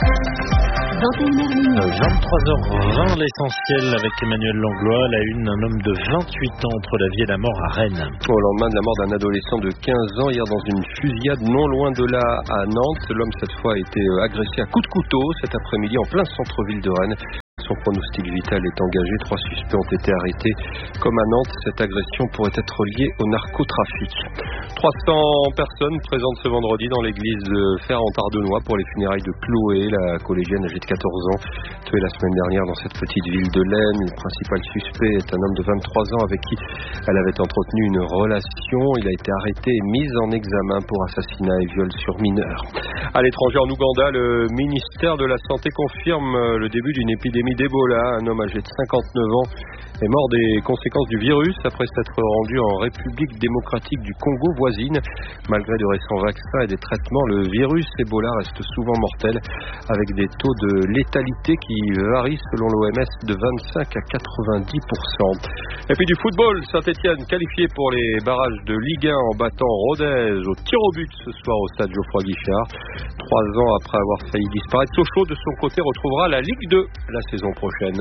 23h20, l'essentiel avec Emmanuel Langlois. La une, un homme de 28 ans entre la vie et la mort à Rennes. Au lendemain de la mort d'un adolescent de 15 ans hier dans une fusillade non loin de là à Nantes. L'homme cette fois a été agressé à coups de couteau cet après-midi en plein centre-ville de Rennes. Son pronostic vital est engagé. 3 suspects ont été arrêtés. Comme à Nantes, cette agression pourrait être liée au narcotrafic. 300 personnes présentes ce vendredi dans l'église de Fer-en-Tardenois pour les funérailles de Chloé, la collégienne âgée de 14 ans, tuée la semaine dernière dans cette petite ville de l'Aisne. Le principal suspect est un homme de 23 ans avec qui elle avait entretenu une relation. Il a été arrêté et mis en examen pour assassinat et viol sur mineur. À l'étranger, en Ouganda, le ministère de la Santé confirme le début d'une épidémie d'Ebola. Un homme âgé de 59 ans est mort des conséquences du virus après s'être rendu en République démocratique du Congo voisine. Malgré de récents vaccins et des traitements, le virus Ebola reste souvent mortel avec des taux de létalité qui varient selon l'OMS de 25 à 90%. Et puis du football, Saint-Etienne qualifié pour les barrages de Ligue 1 en battant Rodez au tir au but ce soir au stade Geoffroy Guichard. 3 ans après avoir failli disparaître, Sochaux de son côté retrouvera la Ligue 2 la saison prochaine.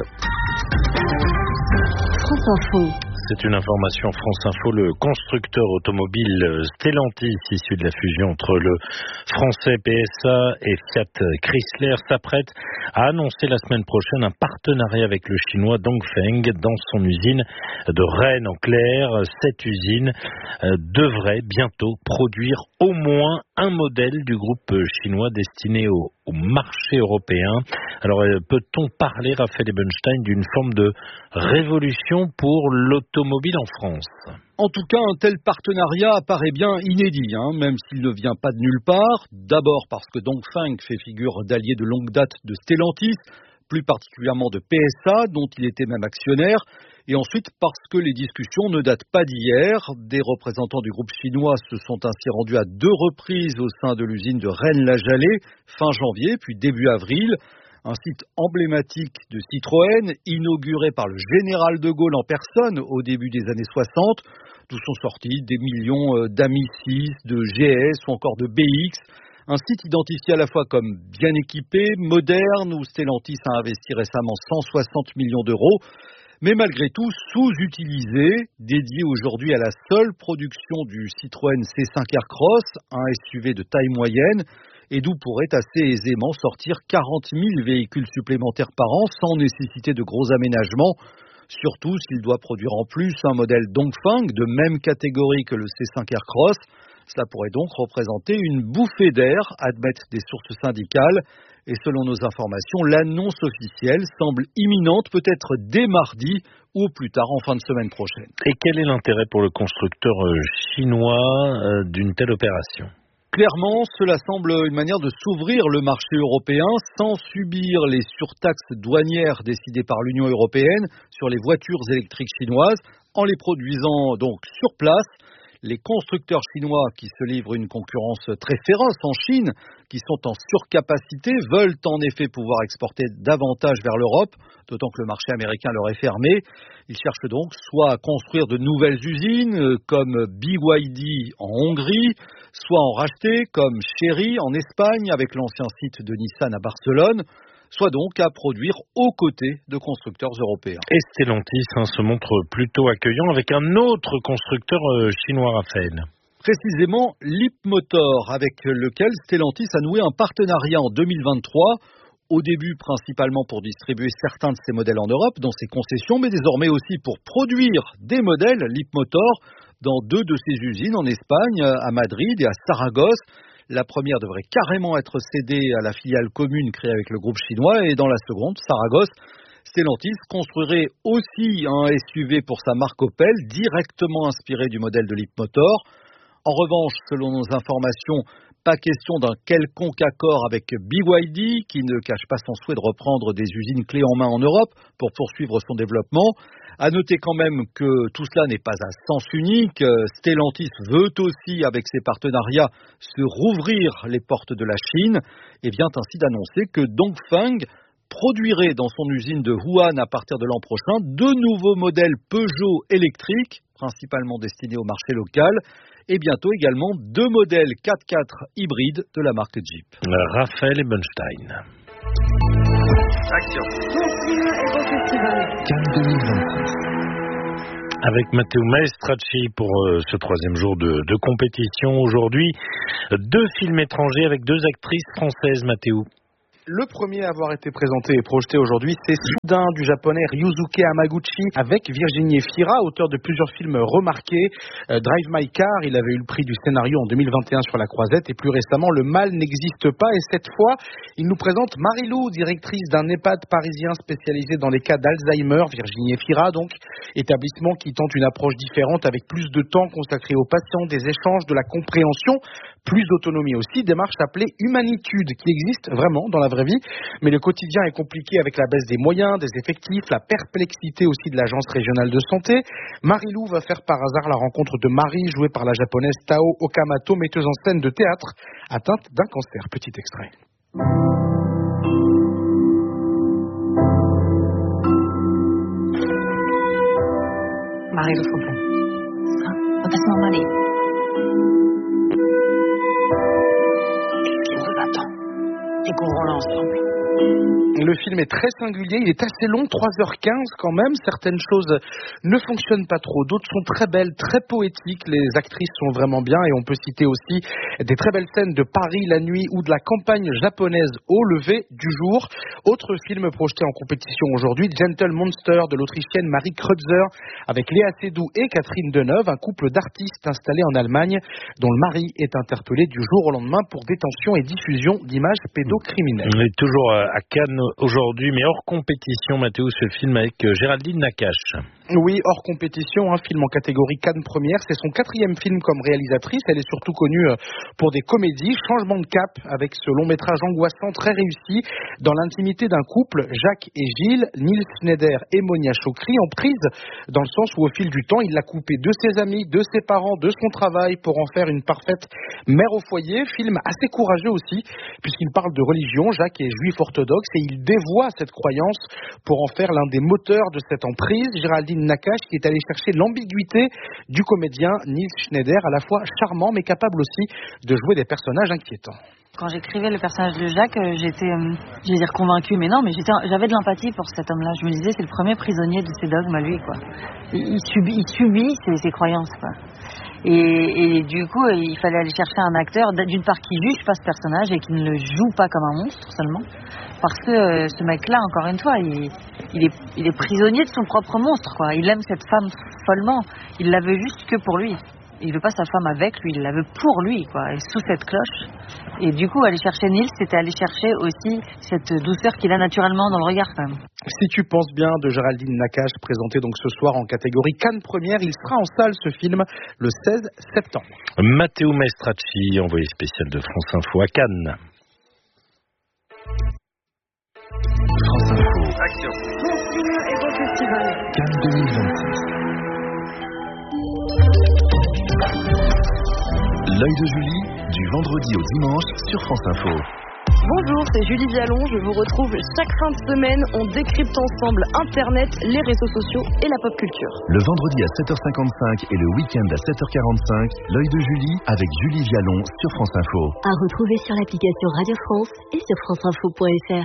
France Info. C'est une information France Info. Le constructeur automobile Stellantis, issu de la fusion entre le français PSA et Fiat Chrysler, s'apprête à annoncer la semaine prochaine un partenariat avec le chinois Dongfeng dans son usine de Rennes. En clair, cette usine devrait bientôt produire au moins un modèle du groupe chinois destiné au marché européen. Alors, peut-on parler, Raphaël Ebenstein, d'une forme de révolution pour l'automobile en France ? En tout cas, un tel partenariat apparaît bien inédit, même s'il ne vient pas de nulle part. D'abord parce que Dongfeng fait figure d'allié de longue date de Stellantis, plus particulièrement de PSA, dont il était même actionnaire. Et ensuite parce que les discussions ne datent pas d'hier. Des représentants du groupe chinois se sont ainsi rendus à 2 reprises au sein de l'usine de Rennes-la-Jalée, fin janvier puis début avril. Un site emblématique de Citroën, inauguré par le général de Gaulle en personne au début des années 60, d'où sont sortis des millions d'Ami 6, de GS ou encore de BX. Un site identifié à la fois comme bien équipé, moderne, où Stellantis a investi récemment 160 millions d'euros, mais malgré tout sous-utilisé, dédié aujourd'hui à la seule production du Citroën C5 Aircross, un SUV de taille moyenne, et d'où pourrait assez aisément sortir 40 000 véhicules supplémentaires par an sans nécessiter de gros aménagements, surtout s'il doit produire en plus un modèle Dongfeng de même catégorie que le C5 Aircross. Cela pourrait donc représenter une bouffée d'air, admettent des sources syndicales. Et selon nos informations, l'annonce officielle semble imminente, peut-être dès mardi ou au plus tard en fin de semaine prochaine. Et quel est l'intérêt pour le constructeur chinois d'une telle opération ? Clairement, cela semble une manière de s'ouvrir le marché européen sans subir les surtaxes douanières décidées par l'Union européenne sur les voitures électriques chinoises, en les produisant donc sur place. Les constructeurs chinois qui se livrent une concurrence très féroce en Chine, qui sont en surcapacité, veulent en effet pouvoir exporter davantage vers l'Europe, d'autant que le marché américain leur est fermé. Ils cherchent donc soit à construire de nouvelles usines, comme BYD en Hongrie, soit en racheter, comme Chery en Espagne, avec l'ancien site de Nissan à Barcelone, soit donc à produire aux côtés de constructeurs européens. Et Stellantis se montre plutôt accueillant avec un autre constructeur chinois, Raphaël. Précisément Leapmotor, avec lequel Stellantis a noué un partenariat en 2023, au début principalement pour distribuer certains de ses modèles en Europe, dans ses concessions, mais désormais aussi pour produire des modèles Leapmotor dans 2 de ses usines en Espagne, à Madrid et à Saragosse. La première devrait carrément être cédée à la filiale commune créée avec le groupe chinois et dans la seconde, Saragosse, Stellantis construirait aussi un SUV pour sa marque Opel, directement inspiré du modèle de Leapmotor. En revanche, selon nos informations, pas question d'un quelconque accord avec BYD, qui ne cache pas son souhait de reprendre des usines clés en main en Europe pour poursuivre son développement. À noter quand même que tout cela n'est pas à sens unique. Stellantis veut aussi, avec ses partenariats, se rouvrir les portes de la Chine et vient ainsi d'annoncer que Dongfeng produirait dans son usine de Wuhan à partir de l'an prochain de nouveaux modèles Peugeot électriques, principalement destinés au marché local, et bientôt également 2 modèles 4x4 hybrides de la marque Jeep. Raphaël Ebenstein. Action. Cannes 2026. Avec Matteo Maestracci pour ce 3e jour de compétition. Aujourd'hui, 2 films étrangers avec 2 actrices françaises, Matteo. Le premier à avoir été présenté et projeté aujourd'hui, c'est Soudain du japonais Ryusuke Hamaguchi avec Virginie Efira, auteur de plusieurs films remarqués. Drive My Car, il avait eu le prix du scénario en 2021 sur La Croisette et plus récemment Le Mal n'existe pas. Et cette fois, il nous présente Marie-Lou, directrice d'un EHPAD parisien spécialisé dans les cas d'Alzheimer. Virginie Efira, donc, établissement qui tente une approche différente avec plus de temps consacré aux patients, des échanges, de la compréhension, plus d'autonomie aussi, démarche appelée Humanitude qui existe vraiment dans la vraie vie, mais le quotidien est compliqué avec la baisse des moyens, des effectifs, la perplexité aussi de l'agence régionale de santé. Marie-Lou va faire par hasard la rencontre de Marie, jouée par la japonaise Tao Okamoto, metteuse en scène de théâtre, atteinte d'un cancer. Petit extrait. Marie-Lou, s'il vous plaît. Repasse-moi, Marie. Qu'est-ce qui vous attend? Découvrons-le ensemble. Le film est très singulier, il est assez long, 3h15 quand même. Certaines choses ne fonctionnent pas trop, d'autres sont très belles, très poétiques. Les actrices sont vraiment bien et on peut citer aussi des très belles scènes de Paris la nuit ou de la campagne japonaise au lever du jour. Autre film projeté en compétition aujourd'hui, Gentle Monster de l'Autrichienne Marie Kreutzer avec Léa Seydoux et Catherine Deneuve, un couple d'artistes installés en Allemagne dont le mari est interpellé du jour au lendemain pour détention et diffusion d'images pédocriminelles. On est toujours à Cannes aujourd'hui, mais hors compétition, Mathéo, ce film avec Géraldine Nakache. Oui, hors compétition, un film en catégorie Cannes première. C'est son 4e film comme réalisatrice. Elle est surtout connue pour des comédies. Changement de cap avec ce long métrage angoissant très réussi. Dans l'intimité d'un couple, Jacques et Gilles, Nils Schneider et Monia Chokri ont prise dans le sens où au fil du temps, il l'a coupé de ses amis, de ses parents, de son travail pour en faire une parfaite mère au foyer. Film assez courageux aussi, puisqu'il parle de religion. Jacques est juif orthodoxe et il dévoie cette croyance pour en faire l'un des moteurs de cette emprise. Géraldine Nakache qui est allée chercher l'ambiguïté du comédien Nils Schneider, à la fois charmant mais capable aussi de jouer des personnages inquiétants. Quand j'écrivais le personnage de Jacques, j'étais, je vais dire convaincue, mais non, mais j'avais de l'empathie pour cet homme-là. Je me disais, c'est le premier prisonnier de ses dogmes à lui, quoi. Il subit ses croyances, quoi. Et du coup, il fallait aller chercher un acteur, d'une part, qui juge pas ce personnage et qui ne le joue pas comme un monstre seulement. Parce que ce mec-là, encore une fois, il est prisonnier de son propre monstre, quoi. Il aime cette femme follement. Il la veut juste que pour lui. Il veut pas sa femme avec lui, il la veut pour lui, quoi, et sous cette cloche. Et du coup, aller chercher Nils, c'était aller chercher aussi cette douceur qu'il a naturellement dans le regard, quand même. Si tu penses bien, de Géraldine Nakache, présenté donc ce soir en catégorie Cannes première. Il sera en salle, ce film, le 16 septembre. Matteo Maestracci, envoyé spécial de France Info à Cannes. France Info. Action. Cannes 2026. L'œil de Julie, du vendredi au dimanche sur France Info. Bonjour, c'est Julie Vialon. Je vous retrouve chaque fin de semaine. On décrypte ensemble Internet, les réseaux sociaux et la pop culture. Le vendredi à 7h55 et le week-end à 7h45, l'œil de Julie avec Julie Vialon sur France Info. À retrouver sur l'application Radio France et sur franceinfo.fr.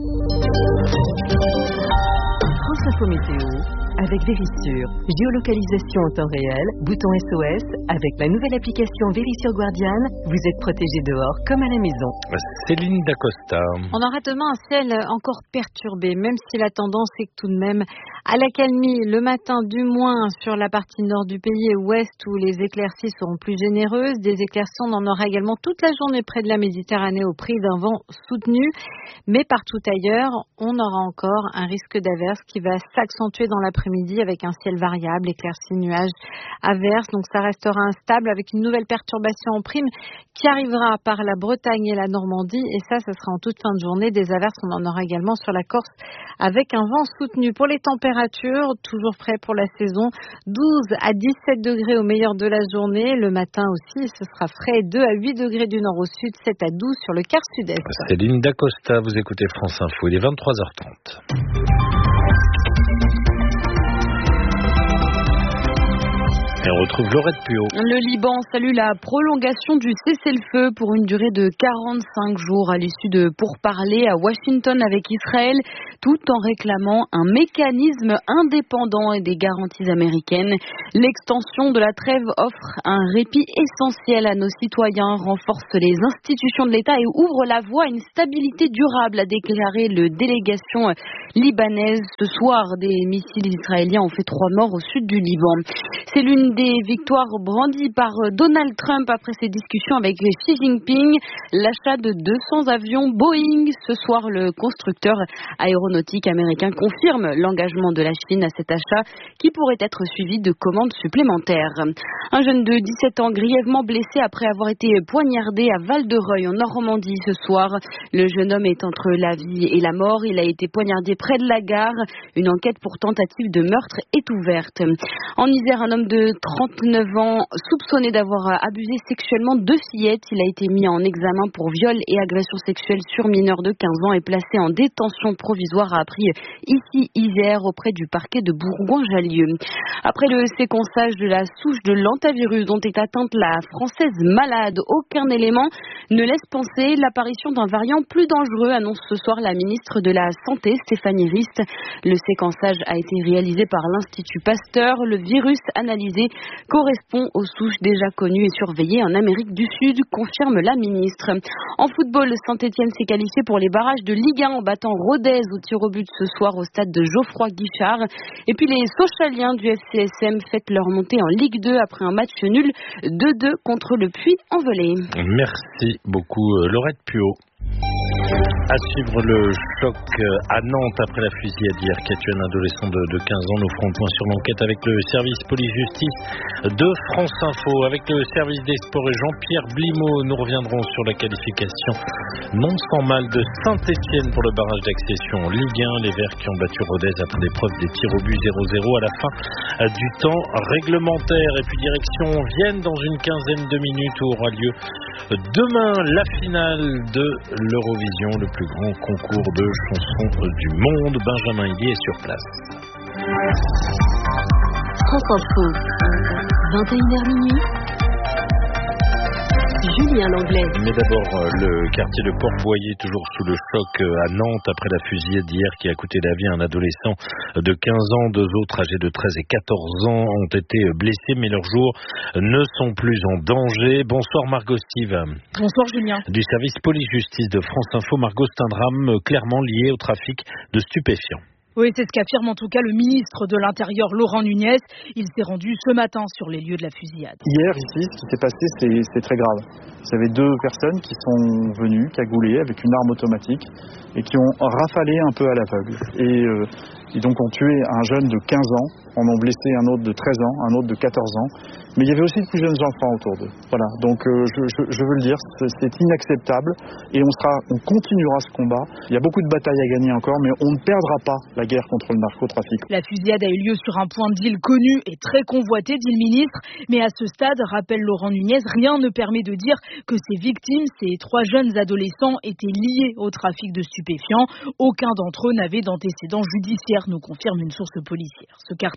France Info Météo. Avec Vérissure, géolocalisation en temps réel, bouton SOS, avec la nouvelle application Vérissure Guardian, vous êtes protégé dehors comme à la maison. Céline Dacosta. On aura demain un ciel encore perturbé, même si la tendance est tout de même À l'accalmie, le matin du moins sur la partie nord du pays et ouest où les éclaircies seront plus généreuses. Des éclaircies, on en aura également toute la journée près de la Méditerranée au prix d'un vent soutenu. Mais partout ailleurs, on aura encore un risque d'averse qui va s'accentuer dans l'après-midi avec un ciel variable, éclaircies, nuages, averses. Donc ça restera instable avec une nouvelle perturbation en prime qui arrivera par la Bretagne et la Normandie. Et ça sera en toute fin de journée. Des averses, on en aura également sur la Corse avec un vent soutenu. Pour les températures, toujours prêt pour la saison, 12 à 17 degrés au meilleur de la journée. Le matin aussi, ce sera frais, 2 à 8 degrés du nord au sud, 7 à 12 sur le quart sud-est. Céline Dacosta, vous écoutez France Info, il est 23h30. Et on retrouve Laurette Puot. Le Liban salue la prolongation du cessez-le-feu pour une durée de 45 jours à l'issue de pourparlers à Washington avec Israël, tout en réclamant un mécanisme indépendant et des garanties américaines. L'extension de la trêve offre un répit essentiel à nos citoyens, renforce les institutions de l'État et ouvre la voie à une stabilité durable, a déclaré le délégation libanaise. Ce soir, des missiles israéliens ont fait 3 morts au sud du Liban. C'est l'une des victoires brandies par Donald Trump après ses discussions avec Xi Jinping. L'achat de 200 avions Boeing. Ce soir, le constructeur aéronautique américain confirme l'engagement de la Chine à cet achat qui pourrait être suivi de commandes supplémentaires. Un jeune de 17 ans grièvement blessé après avoir été poignardé à Val-de-Reuil en Normandie ce soir. Le jeune homme est entre la vie et la mort. Il a été poignardé près de la gare. Une enquête pour tentative de meurtre est ouverte. En Isère, un homme de 39 ans soupçonné d'avoir abusé sexuellement 2 fillettes. Il a été mis en examen pour viol et agression sexuelle sur mineur de 15 ans et placé en détention provisoire, a appris ici Isère auprès du parquet de Bourgoin-Jallieu. Après le séquençage de la souche de l'hantavirus dont est atteinte la Française malade, aucun élément ne laisse penser l'apparition d'un variant plus dangereux, annonce ce soir la ministre de la Santé, Stéphanie Rist. Le séquençage a été réalisé par l'Institut Pasteur. Le virus analysé correspond aux souches déjà connues et surveillées en Amérique du Sud, confirme la ministre. En football, Saint-Étienne s'est qualifié pour les barrages de Ligue 1 en battant Rodez au tir au but ce soir au stade de Geoffroy Guichard. Et puis les Sochaliens du FCSM fêtent leur montée en Ligue 2 après un match nul 2-2 contre le Puy-en-Velay. Merci beaucoup Laurette Puot. À suivre le choc à Nantes après la fusillade hier qui a tué un adolescent de 15 ans. Nous ferons le point sur l'enquête avec le service police-justice de France Info. Avec le service des sports et Jean-Pierre Blimaud, nous reviendrons sur la qualification non sans mal de Saint-Étienne pour le barrage d'accession en Ligue 1. Les Verts qui ont battu Rodez après l'épreuve des tirs au but 0-0 à la fin du temps réglementaire. Et puis direction Vienne dans une quinzaine de minutes où aura lieu demain la finale de l'Eurovision, le plus grand concours de chansons du monde. Benjamin Hillier est sur place. France Info, 21h minuit. Julien Langlais. Mais d'abord, le quartier de Port-Boyer, toujours sous le choc à Nantes après la fusillade d'hier qui a coûté la vie à un adolescent de 15 ans. 2 autres âgés de 13 et 14 ans ont été blessés, mais leurs jours ne sont plus en danger. Bonsoir Margot Steve. Bonsoir Julien. Du service police-justice de France Info. Margot, c'est un drame clairement lié au trafic de stupéfiants. Oui, c'est ce qu'affirme en tout cas le ministre de l'Intérieur, Laurent Nunez. Il s'est rendu ce matin sur les lieux de la fusillade. Hier, ici, ce qui s'est passé, c'est très grave. Vous avez 2 personnes qui sont venues cagoulées avec une arme automatique et qui ont rafalé un peu à l'aveugle. Et donc ont tué un jeune de 15 ans, en ont blessé un autre de 13 ans, un autre de 14 ans. Mais il y avait aussi de plus jeunes enfants autour d'eux. Voilà, donc je veux le dire, c'est inacceptable et on continuera ce combat. Il y a beaucoup de batailles à gagner encore, mais on ne perdra pas la guerre contre le narcotrafic. La fusillade a eu lieu sur un point de deal connu et très convoité, dit le ministre. Mais à ce stade, rappelle Laurent Nunez, rien ne permet de dire que ces victimes, ces 3 jeunes adolescents, étaient liés au trafic de stupéfiants. Aucun d'entre eux n'avait d'antécédents judiciaires, nous confirme une source policière. Ce quartier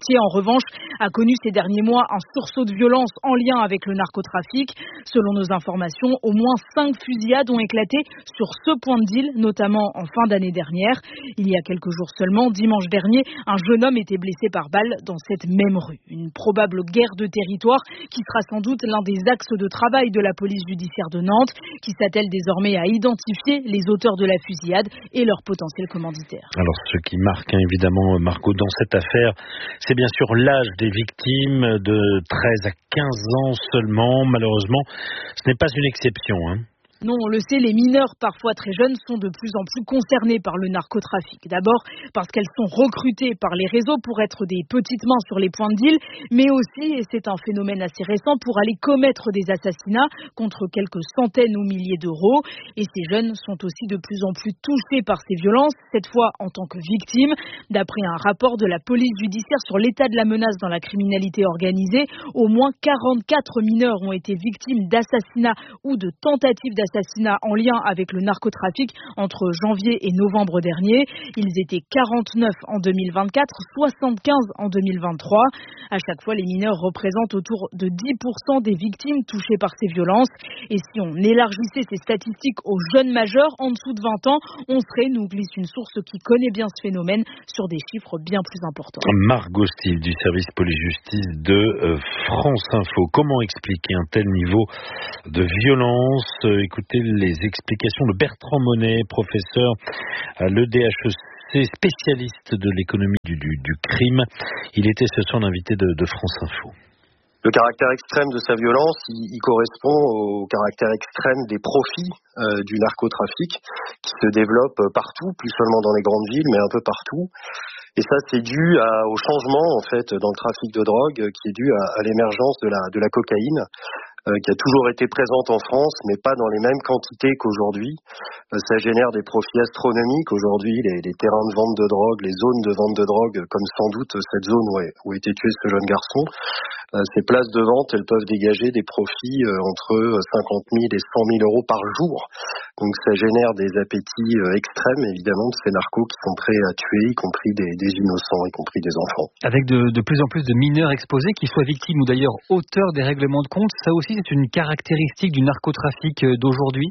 quartier, en revanche, a connu ces derniers mois un sursaut de violence en lien avec le narcotrafic. Selon nos informations, au moins 5 fusillades ont éclaté sur ce point de deal, notamment en fin d'année dernière. Il y a quelques jours seulement, dimanche dernier, un jeune homme était blessé par balle dans cette même rue. Une probable guerre de territoire qui sera sans doute l'un des axes de travail de la police judiciaire de Nantes, qui s'attelle désormais à identifier les auteurs de la fusillade et leurs potentiels commanditaires. Alors ce qui marque évidemment, Margot, dans cette affaire, c'est bien sûr l'âge des victimes, de 13 à 15 ans seulement. Malheureusement, ce n'est pas une exception, hein. Non, on le sait, les mineurs, parfois très jeunes, sont de plus en plus concernés par le narcotrafic. D'abord parce qu'elles sont recrutées par les réseaux pour être des petites mains sur les points de deal, mais aussi, et c'est un phénomène assez récent, pour aller commettre des assassinats contre quelques centaines ou milliers d'euros. Et ces jeunes sont aussi de plus en plus touchés par ces violences, cette fois en tant que victimes. D'après un rapport de la police judiciaire sur l'état de la menace dans la criminalité organisée, au moins 44 mineurs ont été victimes d'assassinats ou de tentatives d'assassinat en lien avec le narcotrafic entre janvier et novembre dernier. Ils étaient 49 en 2024, 75 en 2023. À chaque fois, les mineurs représentent autour de 10% des victimes touchées par ces violences. Et si on élargissait ces statistiques aux jeunes majeurs en dessous de 20 ans, on serait, nous glisse une source qui connaît bien ce phénomène, sur des chiffres bien plus importants. Margot Stille du service police-justice de France Info. Comment expliquer un tel niveau de violence? Écoutez les explications de Bertrand Monet, professeur à l'EDHEC, spécialiste de l'économie du crime. Il était ce soir l'invité de France Info. Le caractère extrême de sa violence, il correspond au caractère extrême des profits du narcotrafic qui se développe partout, plus seulement dans les grandes villes, mais un peu partout. Et ça, c'est dû au changement en fait dans le trafic de drogue, qui est dû à l'émergence de la cocaïne, qui a toujours été présente en France, mais pas dans les mêmes quantités qu'aujourd'hui. Ça génère des profits astronomiques aujourd'hui, les terrains de vente de drogue, les zones de vente de drogue, comme sans doute cette zone où a été tué ce jeune garçon. Ces places de vente, elles peuvent dégager des profits entre 50 000 et 100 000 euros par jour. Donc ça génère des appétits extrêmes, évidemment, de ces narcos qui sont prêts à tuer, y compris des innocents, y compris des enfants. Avec de plus en plus de mineurs exposés, qu'ils soient victimes ou d'ailleurs auteurs des règlements de compte, ça aussi c'est une caractéristique du narcotrafic d'aujourd'hui?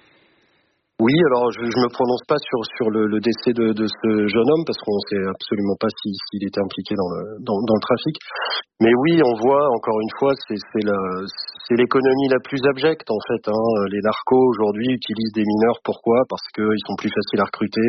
Oui, alors je me prononce pas sur le décès de ce jeune homme parce qu'on sait absolument pas s'il était impliqué dans le trafic. Mais oui, on voit encore une fois, c'est l'économie la plus abjecte en fait. Les narcos aujourd'hui utilisent des mineurs. Pourquoi? Parce qu'ils sont plus faciles à recruter.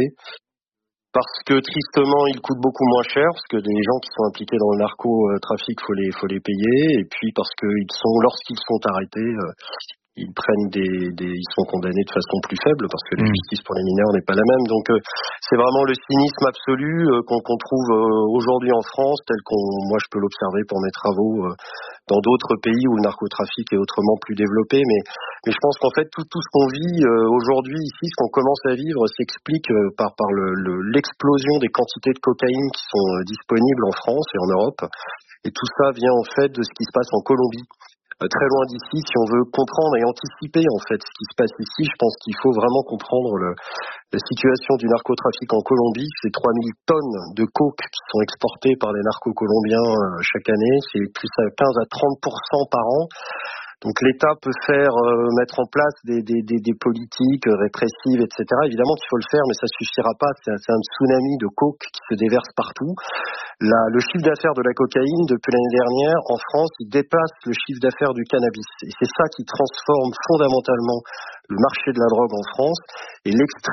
Parce que tristement, ils coûtent beaucoup moins cher, parce que les gens qui sont impliqués dans le narcotrafic, faut les payer. Et puis parce que lorsqu'ils sont arrêtés, ils prennent ils sont condamnés de façon plus faible parce que la justice pour les mineurs n'est pas la même. Donc c'est vraiment le cynisme absolu qu'on trouve aujourd'hui en France, tel moi je peux l'observer pour mes travaux dans d'autres pays où le narcotrafic est autrement plus développé. Mais je pense qu'en fait tout ce qu'on vit aujourd'hui ici, ce qu'on commence à vivre, s'explique par l'explosion des quantités de cocaïne qui sont disponibles en France et en Europe. Et tout ça vient en fait de ce qui se passe en Colombie. Très loin d'ici, si on veut comprendre et anticiper en fait ce qui se passe ici, je pense qu'il faut vraiment comprendre la situation du narcotrafic en Colombie. C'est 3000 tonnes de coke qui sont exportées par les narcos colombiens chaque année. C'est plus à 15 à 30% par an. Donc l'État peut mettre en place des politiques répressives, etc. Évidemment qu'il faut le faire, mais ça suffira pas. C'est un tsunami de coke qui se déverse partout. Le chiffre d'affaires de la cocaïne, depuis l'année dernière, en France, il dépasse le chiffre d'affaires du cannabis. Et c'est ça qui transforme fondamentalement le marché de la drogue en France. Et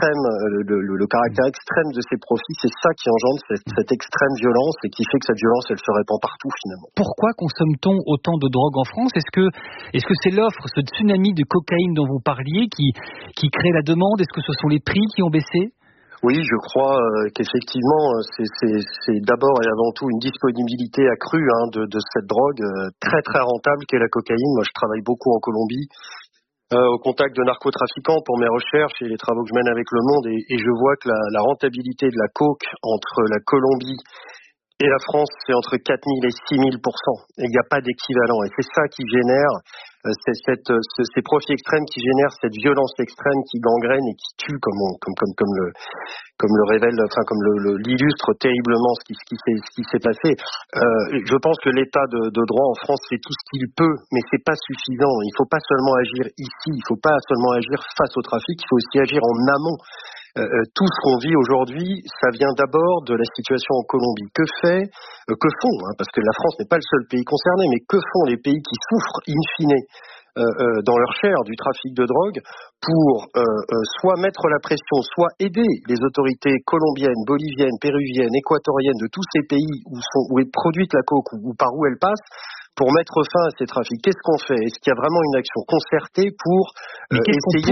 le caractère extrême de ces profits, c'est ça qui engendre cette extrême violence et qui fait que cette violence, elle se répand partout finalement. Pourquoi consomme-t-on autant de drogue en France? Est-ce que c'est l'offre, ce tsunami de cocaïne dont vous parliez, qui crée la demande? Est-ce que ce sont les prix qui ont baissé? Oui, je crois qu'effectivement, c'est d'abord et avant tout une disponibilité accrue de cette drogue très très rentable qu'est la cocaïne. Moi, je travaille beaucoup en Colombie, au contact de narcotrafiquants pour mes recherches et les travaux que je mène avec Le Monde, et je vois que la rentabilité de la coke entre la Colombie et la France, c'est entre 4000 et 6000%. Et il n'y a pas d'équivalent. Et c'est ça qui génère ces profils extrêmes qui génèrent cette violence extrême qui gangrène et qui tue comme l'illustre terriblement ce qui s'est passé. Je pense que l'État de droit en France fait tout ce qu'il peut, mais c'est pas suffisant. Il faut pas seulement agir ici, il faut pas seulement agir face au trafic, il faut aussi agir en amont. Tout ce qu'on vit aujourd'hui, ça vient d'abord de la situation en Colombie. Que font, parce que la France n'est pas le seul pays concerné, mais que font les pays qui souffrent in fine dans leur chair du trafic de drogue pour soit mettre la pression, soit aider les autorités colombiennes, boliviennes, péruviennes, équatoriennes de tous ces pays où est produite la coke ou par où elle passe, pour mettre fin à ces trafics. Qu'est-ce qu'on fait? Est-ce qu'il y a vraiment une action concertée pour essayer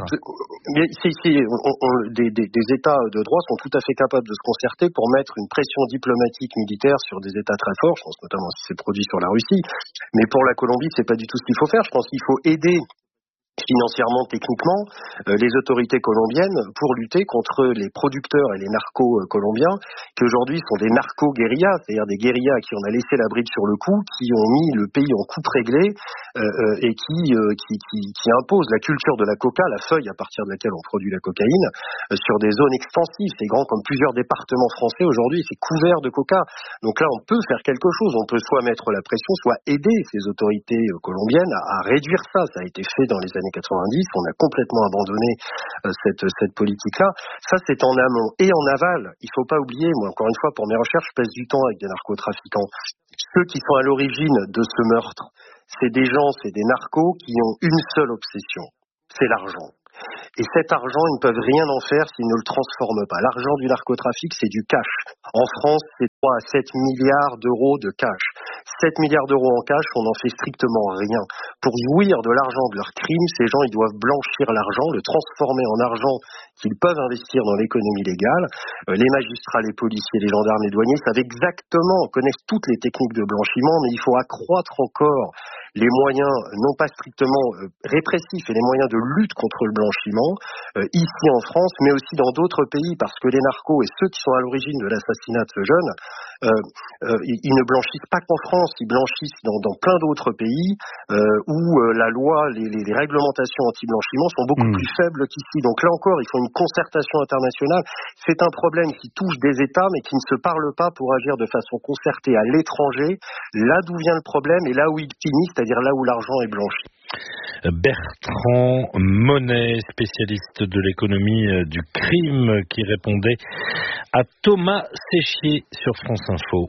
des États de droit sont tout à fait capables de se concerter pour mettre une pression diplomatique militaire sur des États très forts, je pense notamment si c'est produit sur la Russie, mais pour la Colombie, c'est pas du tout ce qu'il faut faire. Je pense qu'il faut aider financièrement, techniquement, les autorités colombiennes pour lutter contre les producteurs et les narcos colombiens, qui aujourd'hui sont des narco-guérillas, c'est-à-dire des guérillas à qui on a laissé la bride sur le cou, qui ont mis le pays en coupe réglée et qui imposent la culture de la coca, la feuille à partir de laquelle on produit la cocaïne, sur des zones extensives. C'est grand comme plusieurs départements français aujourd'hui, c'est couvert de coca. Donc là, on peut faire quelque chose. On peut soit mettre la pression, soit aider ces autorités colombiennes à réduire ça. Ça a été fait dans les années 90, on a complètement abandonné cette politique-là. Ça, c'est en amont. Et en aval, il faut pas oublier, moi, encore une fois, pour mes recherches, je passe du temps avec des narcotrafiquants. Ceux qui sont à l'origine de ce meurtre, c'est des narcos qui ont une seule obsession, c'est l'argent. Et cet argent, ils ne peuvent rien en faire s'ils ne le transforment pas. L'argent du narcotrafic, c'est du cash. En France, c'est 3 à 7 milliards d'euros de cash. 7 milliards d'euros en cash, on n'en fait strictement rien. Pour jouir de l'argent de leurs crimes, ces gens, ils doivent blanchir l'argent, le transformer en argent qu'ils peuvent investir dans l'économie légale. Les magistrats, les policiers, les gendarmes, les douaniers savent exactement, connaissent toutes les techniques de blanchiment, mais il faut accroître encore les moyens, non pas strictement répressifs, et les moyens de lutte contre le blanchiment, ici en France, mais aussi dans d'autres pays, parce que les narcos et ceux qui sont à l'origine de l'assassinat de ce jeune, ils ne blanchissent pas qu'en France, ils blanchissent dans plein d'autres pays où la loi, les réglementations anti-blanchiment sont beaucoup plus faibles qu'ici. Donc là encore, il faut une concertation internationale. C'est un problème qui touche des États, mais qui ne se parlent pas pour agir de façon concertée à l'étranger, là d'où vient le problème et là où il finit, c'est-à-dire là où l'argent est blanchi. Bertrand Monet, spécialiste de l'économie du crime, qui répondait à Thomas Séchier sur France Info.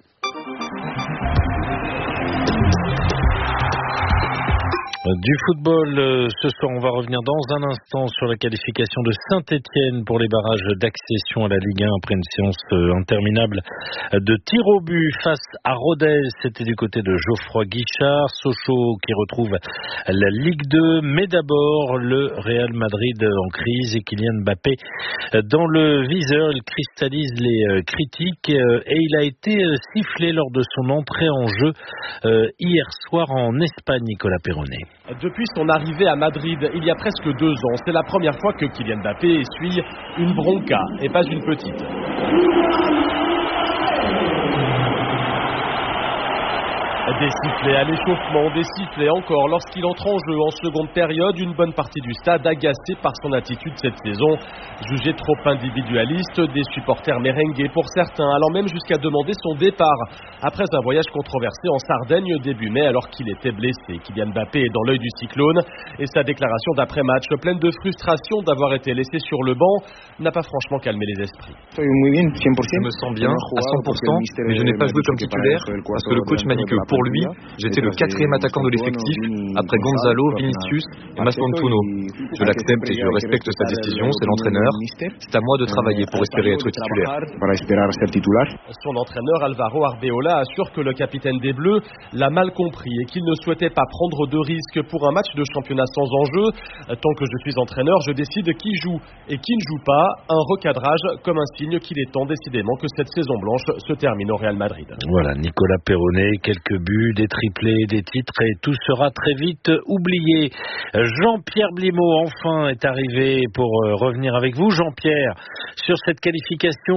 Du football, ce soir, on va revenir dans un instant sur la qualification de Saint-Étienne pour les barrages d'accession à la Ligue 1 après une séance interminable de tir au but face à Rodez. C'était du côté de Geoffroy Guichard. Sochaux qui retrouve la Ligue 2, mais d'abord le Real Madrid en crise et Kylian Mbappé dans le viseur. Il cristallise les critiques et il a été sifflé lors de son entrée en jeu hier soir en Espagne, Nicolas Perronnet. Depuis son arrivée à Madrid, il y a presque 2 ans, c'est la première fois que Kylian Mbappé essuie une bronca, et pas une petite. Des sifflets à l'échauffement, des sifflets encore lorsqu'il entre en jeu en seconde période. Une bonne partie du stade agacée par son attitude cette saison, jugée trop individualiste, des supporters merengués pour certains, allant même jusqu'à demander son départ après un voyage controversé en Sardaigne début mai alors qu'il était blessé. Kylian Mbappé est dans l'œil du cyclone et sa déclaration d'après-match pleine de frustration d'avoir été laissé sur le banc n'a pas franchement calmé les esprits. Je me sens bien à 100%, mais je n'ai pas joué comme titulaire parce que le coach m'a dit que pour lui, j'étais le 4e attaquant de l'effectif après Gonzalo, Vinicius et Masmontuno. Je l'accepte et je respecte sa décision, c'est l'entraîneur. C'est à moi de travailler pour espérer être titulaire. Son entraîneur Alvaro Arbeola assure que le capitaine des Bleus l'a mal compris et qu'il ne souhaitait pas prendre de risques pour un match de championnat sans enjeu. Tant que je suis entraîneur, je décide qui joue et qui ne joue pas. Un recadrage comme un signe qu'il est temps décidément que cette saison blanche se termine au Real Madrid. Voilà, Nicolas Perronnet, quelques buts, des triplés, des titres et tout sera très vite oublié. Jean-Pierre Blimaud enfin est arrivé pour revenir avec vous. Jean-Pierre, sur cette qualification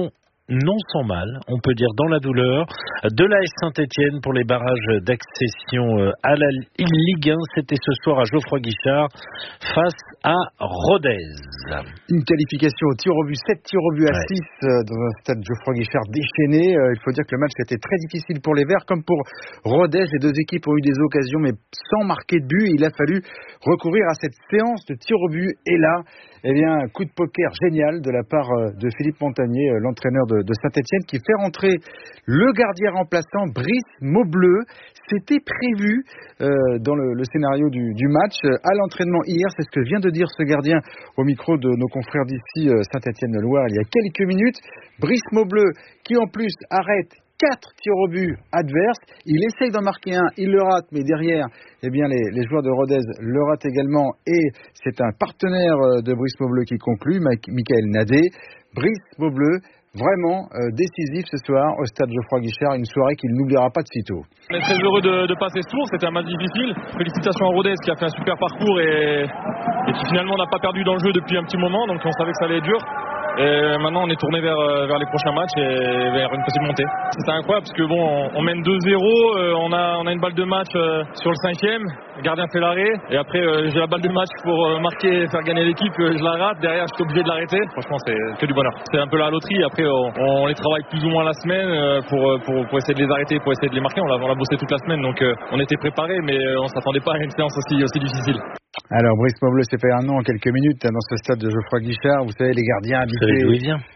non sans mal, on peut dire dans la douleur, de l'AS Saint-Etienne pour les barrages d'accession à la Ligue 1. C'était ce soir à Geoffroy Guichard face à Rodez. Une qualification au tir au but, 7 tirs au but à 6 dans un stade Geoffroy Guichard déchaîné. Il faut dire que le match était très difficile pour les Verts comme pour Rodez. Les deux équipes ont eu des occasions mais sans marquer de but. Il a fallu recourir à cette séance de tir au but et là, un coup de poker génial de la part de Philippe Montagnier, l'entraîneur de Saint-Etienne, qui fait rentrer le gardien remplaçant Brice Maubleu. C'était prévu dans le scénario du match. À l'entraînement hier, c'est ce que vient de dire ce gardien au micro de nos confrères d'ici Saint-Etienne-le-Loir il y a quelques minutes. Brice Maubleu qui en plus arrête 4 tirs au but adverses. Il essaye d'en marquer un, il le rate, mais derrière, les joueurs de Rodez le ratent également. Et c'est un partenaire de Brice Maubleu qui conclut, Michael Nadé. Brice Maubleu, vraiment décisif ce soir au stade Geoffroy Guichard, une soirée qu'il n'oubliera pas de sitôt. On est très heureux de passer ce tour, c'était un match difficile. Félicitations à Rodez qui a fait un super parcours et qui finalement n'a pas perdu dans le jeu depuis un petit moment, donc on savait que ça allait être dur. Et maintenant on est tourné vers les prochains matchs et vers une possible montée. C'était incroyable parce que on mène 2-0, on a une balle de match sur le 5e, le gardien fait l'arrêt et après j'ai la balle de match pour marquer et faire gagner l'équipe, je la rate, derrière je suis obligé de l'arrêter. Franchement c'est que du bonheur. C'est un peu la loterie, après on les travaille plus ou moins la semaine pour essayer de les arrêter, pour essayer de les marquer. On l'a bossé toute la semaine donc on était préparés mais on s'attendait pas à une séance aussi difficile. Alors Brice Maubleu s'est fait un nom en quelques minutes dans ce stade de Geoffroy Guichard. Vous savez, les gardiens habités d'où il vient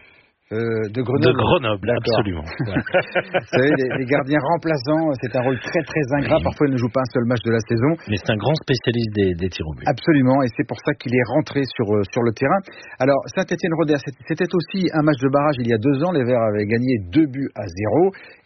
de Grenoble. De Grenoble, absolument. Vous savez, les gardiens remplaçants, c'est un rôle très très ingrat. Parfois, ils ne jouent pas un seul match de la saison. Mais c'est un grand spécialiste des tirs au but. Absolument, et c'est pour ça qu'il est rentré sur le terrain. Alors, Saint-Etienne-Rodez, c'était aussi un match de barrage il y a 2 ans. Les Verts avaient gagné 2-0.